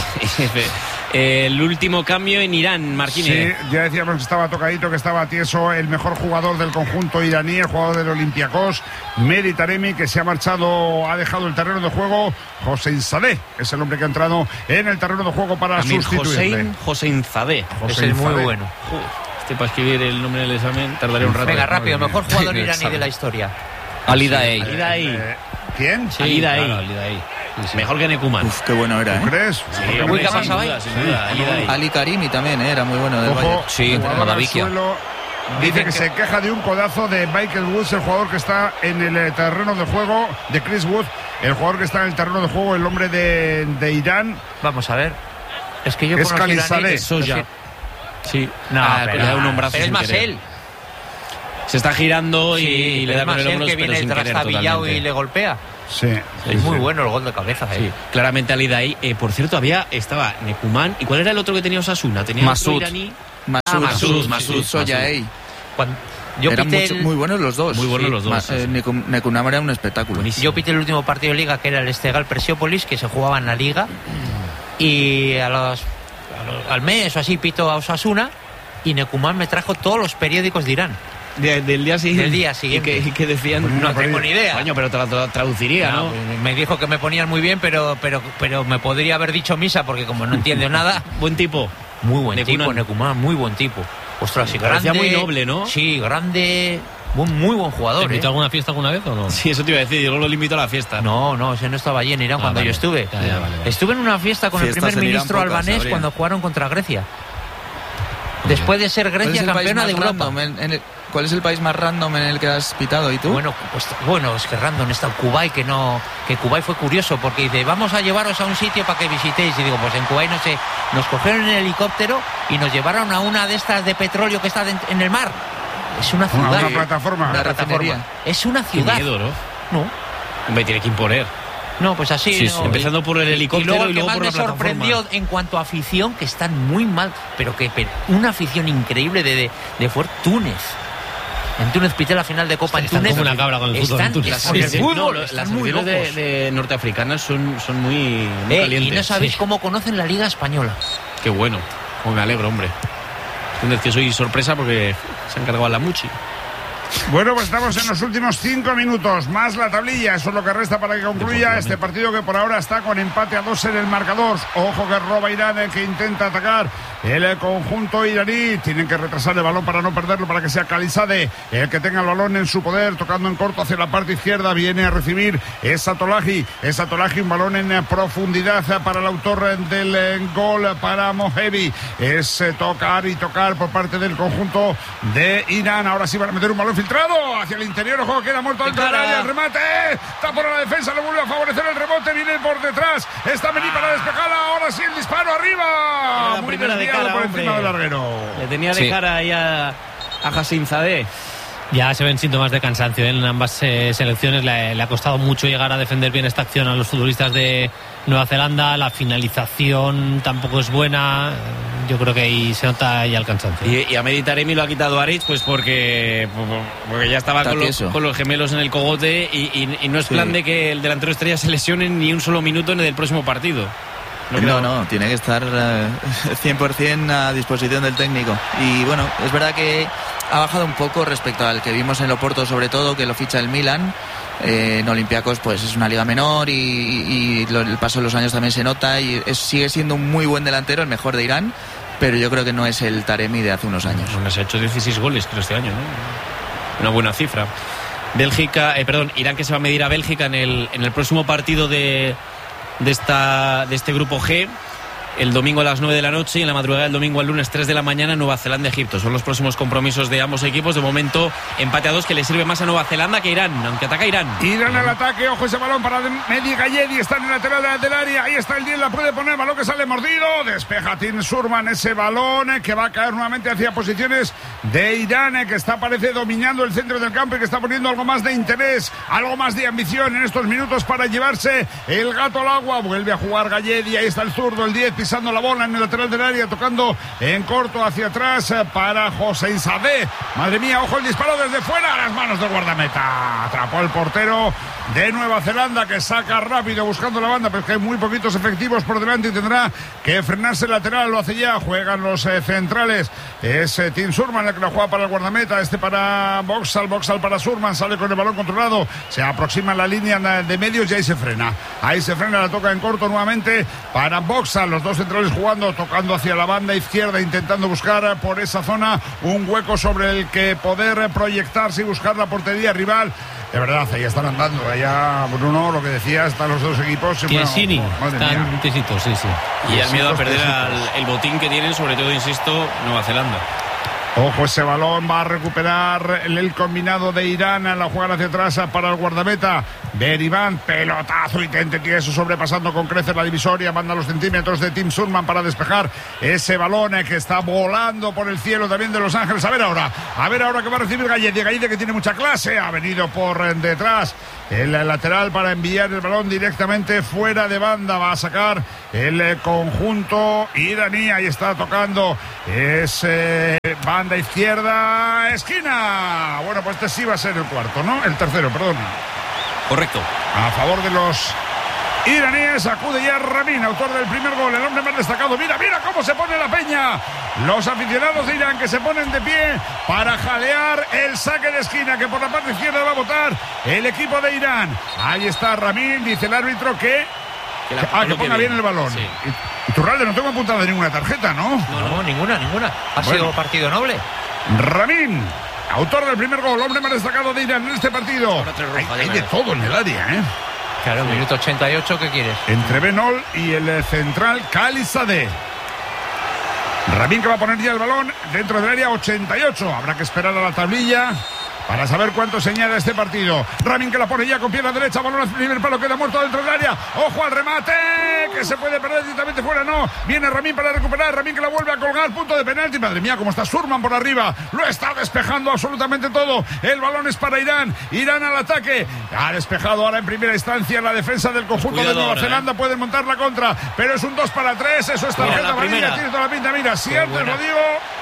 El último cambio en Irán, Marquínez. Sí, ya decíamos que estaba tocadito, que estaba tieso el mejor jugador del conjunto iraní, el jugador del Olympiacos, Mehdi Taremi, que se ha marchado, ha dejado el terreno de juego. Hossein Zadeh es el hombre que ha entrado en el terreno de juego para sustituirle. Hossein Zadeh. Es muy bueno. Para escribir el nombre del examen tardaré un rato. Venga, rápido, mejor jugador iraní de la historia. Ali Daei. ¿Quién? Sí, Ali Daei. Sí. Mejor que Nekuman. Uf, qué bueno era, ¿Tú crees? Sí, ¿qué ha pasado ahí? Sin duda. Ali Karimi también era muy bueno del Bayern. Sí, Madavikia. Dice que se queja de un codazo de Michael Wood, el jugador que está en el terreno de juego de Chris Wood el jugador que está en el terreno de juego, el hombre de Irán. Vamos a ver. Es que yo es conocí Khalizadeh. Soya. Sí. No, le da un brazo pero es sin más querer. él. Se está girando y le da con el hombro, que pero viene sin querer trastabillado totalmente. y le golpea. Sí. Es muy bueno el gol de cabeza. Sí, claramente Ali Daei. Por cierto, estaba Nekuman. ¿Y cuál era el otro que tenía Osasuna? Tenía Masud. otro iraní. Masud Soyaei. Yo Eran pité muy buenos los dos. Muy buenos los dos. Nekunam era un espectáculo. Yo pité el último partido de Liga, que era el Estegal Perseópolis, que se jugaba en la Liga. Y al mes o así pito a Osasuna. Y Nekuman me trajo todos los periódicos de Irán. Del día siguiente. Del día siguiente. ¿Y qué decían? No tengo ni idea. Coño, pero te lo traduciría, ¿no? Me dijo que me ponían muy bien, pero me podría haber dicho misa, porque como no entiendo nada. Buen tipo. Muy buen Nekuman. tipo, Nekuman, muy buen tipo. Ostras, y Parecía grande. muy noble, ¿no? Sí, grande. Muy buen jugador. ¿Te invitó a alguna fiesta alguna vez o no? Sí, eso te iba a decir. Yo lo invito a la fiesta. No, ese no estaba allí en Irán cuando vale. yo estuve. Ya, vale. Estuve en una fiesta con Fiestas el primer en Irán ministro pocas albanés habría. cuando jugaron contra Grecia. Después de ser ¿Cuál es Grecia el país campeona más de Europa. random ¿Cuál es el país más random en el que has pitado? ¿Y tú? Bueno, es que random está Kuwait, que Kuwait fue curioso porque dice, vamos a llevaros a un sitio para que visitéis. Y digo, pues en Kuwait no sé, nos cogieron en el helicóptero y nos llevaron a una de estas de petróleo que está en el mar. Es una ciudad. Una plataforma. Una refinería. Es una Qué ciudad. miedo, ¿no? No. Me tiene que imponer. No, pues así. Sí, no. sí. Empezando por el helicóptero y luego lo que por más la me sorprendió en cuanto a afición, que están muy mal, pero una afición increíble de fue Túnez. En Túnez pité la final de Copa en Están Túnez. como una cabra con el fútbol en Túnez. Con el fútbol, No, están las muy aficiones locos. de norteafricanas son muy calientes. Y no sabéis Sí. cómo conocen la Liga Española. Qué bueno. Pues me alegro, hombre. Túnez, que soy sorpresa porque se han cargado a la Muchi. Bueno, pues estamos en los últimos 5 minutos, más la tablilla, eso es lo que resta para que concluya este partido que por ahora está con empate a 2 en el marcador. Ojo que roba Irán, que intenta atacar el conjunto iraní. Tienen que retrasar el balón para no perderlo, para que sea Khalizadeh el que tenga el balón en su poder, tocando en corto hacia la parte izquierda. Viene a recibir Satolahi, un balón en profundidad para el autor del gol, para Mohebi. Es tocar y tocar por parte del conjunto de Irán. Ahora sí van a meter un balón filtrado hacia el interior. El juego queda muerto dentro del área. El remate está por la defensa. Le vuelve a favorecer el rebote. Viene por detrás. Está Mení para despejarla. Ahora sí el disparo arriba. La Muy primera de desviado cara, por hombre. encima del larguero. Le tenía de cara ahí a Hassim Zadeh. Ya se ven síntomas de cansancio en ambas selecciones. Le ha costado mucho llegar a defender bien esta acción a los futbolistas de Nueva Zelanda. La finalización tampoco es buena. Yo creo que ahí se nota ya el cansancio. Y a Mehdi Taremi lo ha quitado Aritz, pues porque ya estaba con los gemelos en el cogote y no es plan de que el delantero estrella se lesione ni un solo minuto en el próximo partido. No, tiene que estar 100% a disposición del técnico. Y bueno, es verdad que ha bajado un poco respecto al que vimos en Oporto, sobre todo, que lo ficha el Milan. En Olympiacos pues es una liga menor y el paso de los años también se nota y sigue siendo un muy buen delantero, el mejor de Irán, pero yo creo que no es el Taremi de hace unos años. Bueno, se ha hecho 16 goles creo este año, ¿no? Una buena cifra. Irán, que se va a medir a Bélgica en el próximo partido de este grupo G, el domingo a las 9 de la noche, y en la madrugada del domingo al lunes 3 de la mañana, Nueva Zelanda-Egipto. Son los próximos compromisos de ambos equipos. De momento, empate a 2, que le sirve más a Nueva Zelanda que a Irán, aunque ataca Irán. Irán al ataque, ojo ese balón para Mehdi Galledi, está en el lateral del área, ahí está el 10, la puede poner, balón que sale mordido, despeja Tin Surman ese balón, que va a caer nuevamente hacia posiciones de Irán, que parece dominando el centro del campo y que está poniendo algo más de interés, algo más de ambición en estos minutos para llevarse el gato al agua. Vuelve a jugar Galledi, ahí está el zurdo, el 10, pisando la bola en el lateral del área, tocando en corto hacia atrás para Hossein Zadeh. Madre mía, ojo el disparo desde fuera, a las manos del guardameta. Atrapó el portero de Nueva Zelanda, que saca rápido buscando la banda, pero es que hay muy poquitos efectivos por delante y tendrá que frenarse el lateral. Lo hace ya, juegan los centrales. Es Tim Surman el que la juega para el guardameta, para Boxall para Surman, sale con el balón controlado, se aproxima a la línea de medios y ahí se frena, la toca en corto nuevamente para Boxall. Los dos centrales jugando, tocando hacia la banda izquierda, intentando buscar por esa zona un hueco sobre el que poder proyectarse y buscar la portería rival. De verdad, ahí están andando, allá Bruno, lo que decía, están los dos equipos. Tiesini, bueno, están tesitos, sí. Y el miedo a perder el botín que tienen, sobre todo, insisto, Nueva Zelanda. Ojo, ese balón va a recuperar el combinado de Irán, la juega hacia atrás para el guardameta. Beriván, pelotazo y Tente Tieso sobrepasando con creces la divisoria, manda los centímetros de Tim Surman para despejar ese balón que está volando por el cielo también de Los Ángeles. A ver ahora que va a recibir Gallede, que tiene mucha clase, ha venido por detrás el lateral para enviar el balón directamente fuera de banda. Va a sacar el conjunto iraní. Ahí está tocando. Es banda izquierda, esquina. Bueno, pues este sí va a ser el cuarto, ¿no? El tercero, perdón. Correcto. A favor de los iraníes, acude ya Ramin, autor del primer gol, el hombre más destacado. Mira cómo se pone la peña. Los aficionados de Irán que se ponen de pie para jalear el saque de esquina que por la parte izquierda va a botar el equipo de Irán. Ahí está Ramin, dice el árbitro que ponga bien el balón. Sí. Y Turralde, no tengo apuntada ninguna tarjeta, ¿no? No, ninguna. Ha sido partido noble. Ramin, autor del primer gol, hombre más destacado de Irán en este partido. Hay de todo en el área, ¿eh? Claro, minuto 88, ¿qué quieres? Entre Benol y el central Khalizadeh. Ramin que va a poner ya el balón dentro del área 88. Habrá que esperar a la tablilla para saber cuánto señala este partido. Ramin que la pone ya con pierna derecha, balón al primer palo, queda muerto dentro del área. Ojo al remate, que se puede perder directamente fuera, no. Viene Ramin para recuperar, Ramin que la vuelve a colgar, punto de penalti. Madre mía, cómo está Surman por arriba. Lo está despejando absolutamente todo. El balón es para Irán. Irán al ataque. Ha despejado ahora en primera instancia la defensa del conjunto de Nueva Zelanda. Pueden montar la contra, pero es un 2-3. Eso es tarjeta amarilla. Tiene toda la pinta. Mira, si antes lo digo,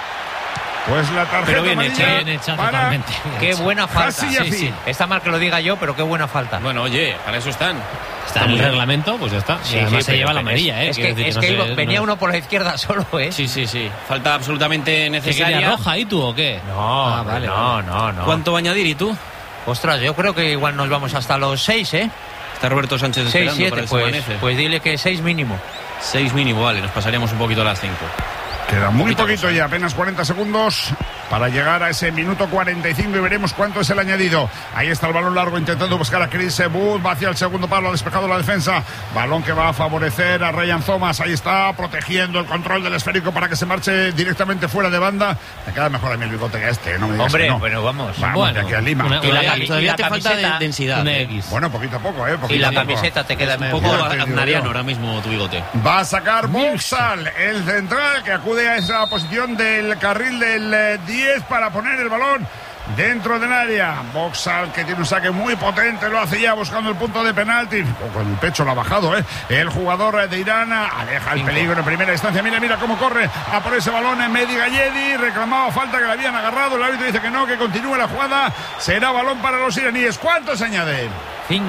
pues la tarjeta bien hecha totalmente. Qué buena falta. Sí. Está mal que lo diga yo, pero qué buena falta. Bueno, oye, para eso están. Está en el reglamento, pues ya está. Sí, y además se lleva la pero amarilla, es que venía uno por la izquierda solo, ¿eh? Sí. Falta absolutamente necesaria. ¿Querías roja ahí tú o qué? No, vale. No. ¿Cuánto va a añadir y tú? Ostras, yo creo que igual nos vamos hasta los 6, ¿eh? Está Roberto Sánchez 6, esperando 7, pues dile que 6 mínimo. 6 mínimo, vale, nos pasaríamos un poquito a las 5. Queda muy poquito ya, apenas 40 segundos para llegar a ese minuto 45 y veremos cuánto es el añadido. Ahí está el balón largo intentando buscar a Chris Wood, va hacia el segundo palo, ha despejado la defensa. Balón que va a favorecer a Ryan Thomas, ahí está protegiendo el control del esférico para que se marche directamente fuera de banda. Me queda mejor a mí el bigote que este, no me digas. Hombre, que no. bueno, vamos De aquí a Lima. Todavía te falta densidad. Una X. Bueno, poquito a poco, Y la camiseta te queda un poco aznariano ahora mismo tu bigote. Va a sacar Boxall, el central, que acude a esa posición del carril del 10 para poner el balón dentro del área. Boxall, que tiene un saque muy potente, lo hace ya buscando el punto de penalti. Con el pecho lo ha bajado, el jugador de Irán aleja el peligro en primera instancia. Mira cómo corre a por ese balón en Mehdi Galledi. Reclamaba falta, que le habían agarrado. El árbitro dice que no, que continúe la jugada. Será balón para los iraníes. ¿Cuánto se añade? 5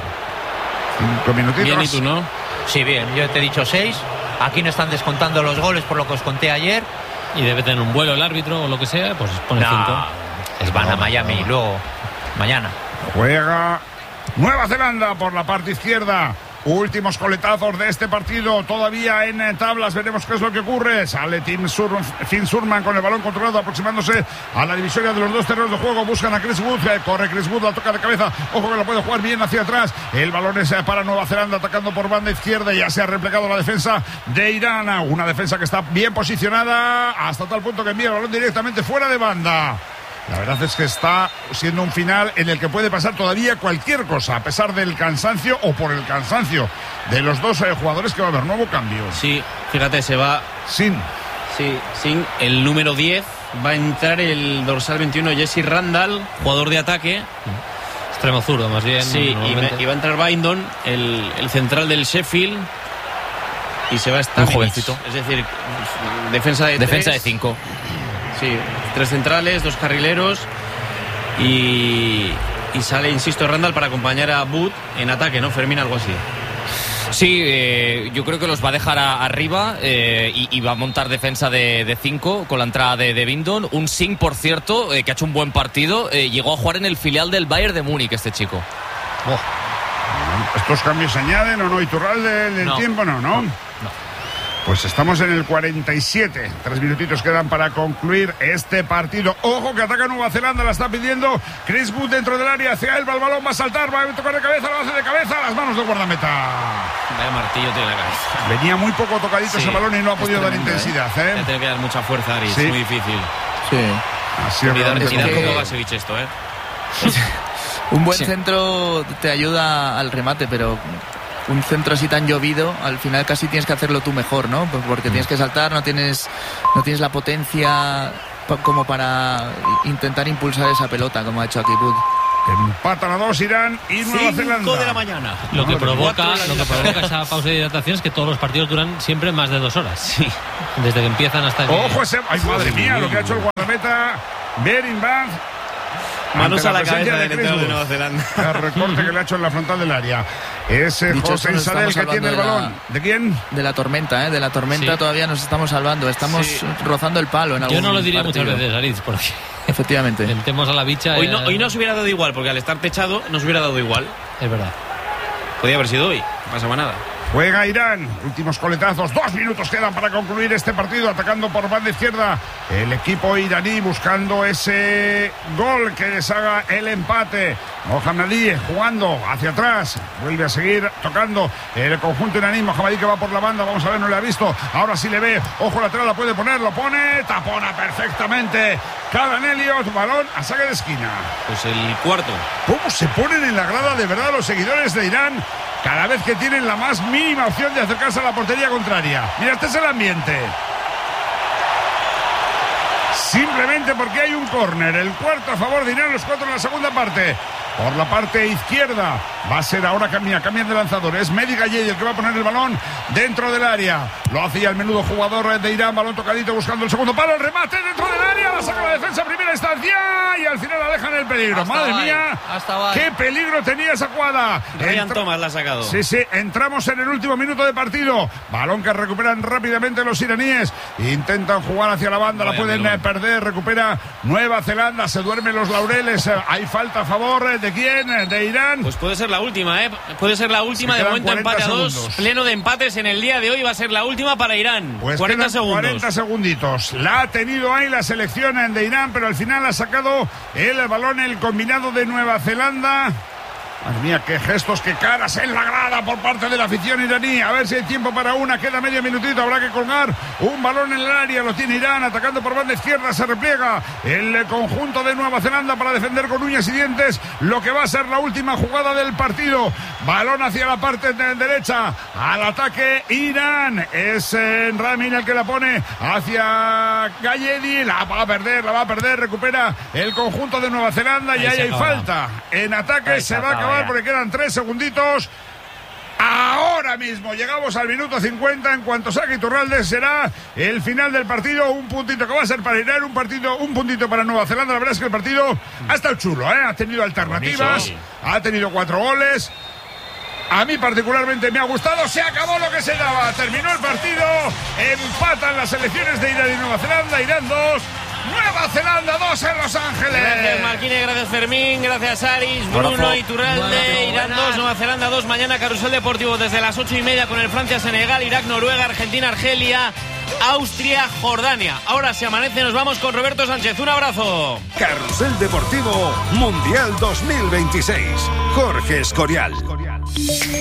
minutitos. Bien, ¿y tú no? Sí, bien, yo te he dicho 6. Aquí no están descontando los goles por lo que os conté ayer. Y debe tener un vuelo el árbitro o lo que sea, pues pone 5. Van a Miami y luego mañana. Juega Nueva Zelanda por la parte izquierda. Últimos coletazos de este partido, todavía en tablas, veremos qué es lo que ocurre. Sale Finn Surman con el balón controlado, aproximándose a la divisoria de los dos terrenos de juego. Buscan a Chris Wood, corre Chris Wood, la toca de cabeza. Ojo que lo puede jugar bien hacia atrás. El balón es para Nueva Zelanda, atacando por banda izquierda. Ya se ha replegado la defensa de Irán. Una defensa que está bien posicionada, hasta tal punto que envía el balón directamente fuera de banda. La verdad es que está siendo un final en el que puede pasar todavía cualquier cosa, a pesar del cansancio o por el cansancio de los dos jugadores, que va a haber nuevo cambio. Sí, fíjate, se va sin el número 10. Va a entrar el dorsal 21, Jesse Randall, jugador de ataque. Extremo zurdo, más bien. Sí, y va a entrar Bindon, el central del Sheffield. Y se va a estar un jovencito. Es decir, defensa de 5. Sí, 3 centrales, 2 carrileros y sale, insisto, Randall para acompañar a Wood en ataque, ¿no, Fermín? Algo así. Sí, yo creo que los va a dejar arriba y va a montar defensa de 5 con la entrada de Bindon. Un Singh, por cierto, que ha hecho un buen partido. Llegó a jugar en el filial del Bayern de Múnich este chico. ¿Estos cambios se añaden o no? ¿Iturralde del tiempo? No. Pues estamos en el 47. 3 minutitos quedan para concluir este partido. Ojo que ataca Nueva Zelanda, la está pidiendo Chris Wood dentro del área. Hacia él va el balón, va a saltar, va a tocar de cabeza, lo hace de cabeza, a las manos del guardameta. Vaya martillo tiene la cabeza. Venía muy poco tocadito ese balón y no ha podido dar intensidad. Tiene que dar mucha fuerza, Aris. Es muy difícil. Sí. Así es. Unidad como Basevich esto, Un buen centro te ayuda al remate, pero un centro así tan llovido, al final casi tienes que hacerlo tú mejor, ¿no? Porque tienes que saltar, no tienes la potencia como para intentar impulsar esa pelota, como ha hecho aquí Bud. Empatan a 2 Irán y Nueva Zelanda. 5 de la mañana. Lo que provoca esa pausa de hidratación es que todos los partidos duran siempre más de 2 horas. Sí. Desde que empiezan hasta que... ¡Ojo ese! ¡Ay, madre mía! Lo que ha hecho el guardameta Beringband. Manos a la cabeza del entrenador de Nueva Zelanda. El recorte que le ha hecho en la frontal del área. Ese José Isabel que tiene el balón. ¿De quién? De la tormenta, ¿eh? De la tormenta todavía nos estamos salvando. Estamos rozando el palo en algún Yo no lo diría partido. muchas veces, Aritz, porque... Efectivamente. Tentemos a la bicha. Hoy nos hubiera dado igual, porque al estar techado nos hubiera dado igual. Es verdad. Podía haber sido hoy, no pasaba nada. Juega Irán, últimos coletazos, 2 minutos quedan para concluir este partido, atacando por banda izquierda el equipo iraní, buscando ese gol que les haga el empate. Mohammadi jugando hacia atrás, vuelve a seguir tocando el conjunto iraní. Mohammadi que va por la banda, vamos a ver, no le ha visto, ahora sí le ve, ojo lateral, la puede poner, lo pone, tapona perfectamente Cadan Elliot, balón a saque de esquina. Pues el cuarto. ¿Cómo se ponen en la grada de verdad los seguidores de Irán cada vez que tienen la más mínima opción de acercarse a la portería contraria? Mira, este es el ambiente. Simplemente porque hay un córner, el cuarto a favor de Irán, los 4 en la segunda parte. Por la parte izquierda va a ser ahora cambian de lanzador. Es Mehdi Galledi el que va a poner el balón dentro del área. Lo hacía el menudo jugador de Irán, balón tocadito buscando el segundo palo, el remate dentro del área, la saca la defensa primera instancia y al final la dejan en el peligro. Madre mía, qué peligro tenía esa jugada. Ryan Thomas la ha sacado. Sí, entramos en el último minuto de partido. Balón que recuperan rápidamente los iraníes. Intentan jugar hacia la banda, la pueden perder. Recupera Nueva Zelanda, se duermen los laureles. Hay falta a favor de quién, de Irán. Pues puede ser la última, puede ser la última. De momento empate a 2, pleno de empates en el día de hoy. Va a ser la última para Irán. Pues 40 segundos. 40 segunditos. La ha tenido ahí la selección de Irán, pero al final ha sacado el balón el combinado de Nueva Zelanda. Madre mía, qué gestos, qué caras en la grada por parte de la afición iraní. A ver si hay tiempo para una, queda medio minutito, habrá que colgar un balón en el área, lo tiene Irán, atacando por banda izquierda, se repliega el conjunto de Nueva Zelanda para defender con uñas y dientes lo que va a ser la última jugada del partido. Balón hacia la parte derecha, al ataque Irán, es Ramin el que la pone hacia Galledi, la va a perder, recupera el conjunto de Nueva Zelanda y ahí hay falta. En ataque se va a acabar porque quedan 3 segunditos. Ahora mismo llegamos al minuto 50. En cuanto saque Iturralde será el final del partido. Un puntito que va a ser para Irán, un puntito para Nueva Zelanda. La verdad es que el partido ha estado chulo, ha tenido alternativas, ha tenido 4 goles. A mí particularmente me ha gustado. Se acabó lo que se daba, terminó el partido, empatan las selecciones de Irán y Nueva Zelanda. Irán 2, Nueva Zelanda 2 en Los Ángeles. Gracias Marquine, gracias Fermín, gracias Aris, Bruno, Iturralde. Irán 2, Nueva Zelanda 2. Mañana Carrusel Deportivo desde las 8:30 con el Francia-Senegal, Irak, Noruega, Argentina, Argelia, Austria, Jordania. Ahora se amanece, nos vamos con Roberto Sánchez. Un abrazo. Carrusel Deportivo Mundial 2026. Jorge Escorial.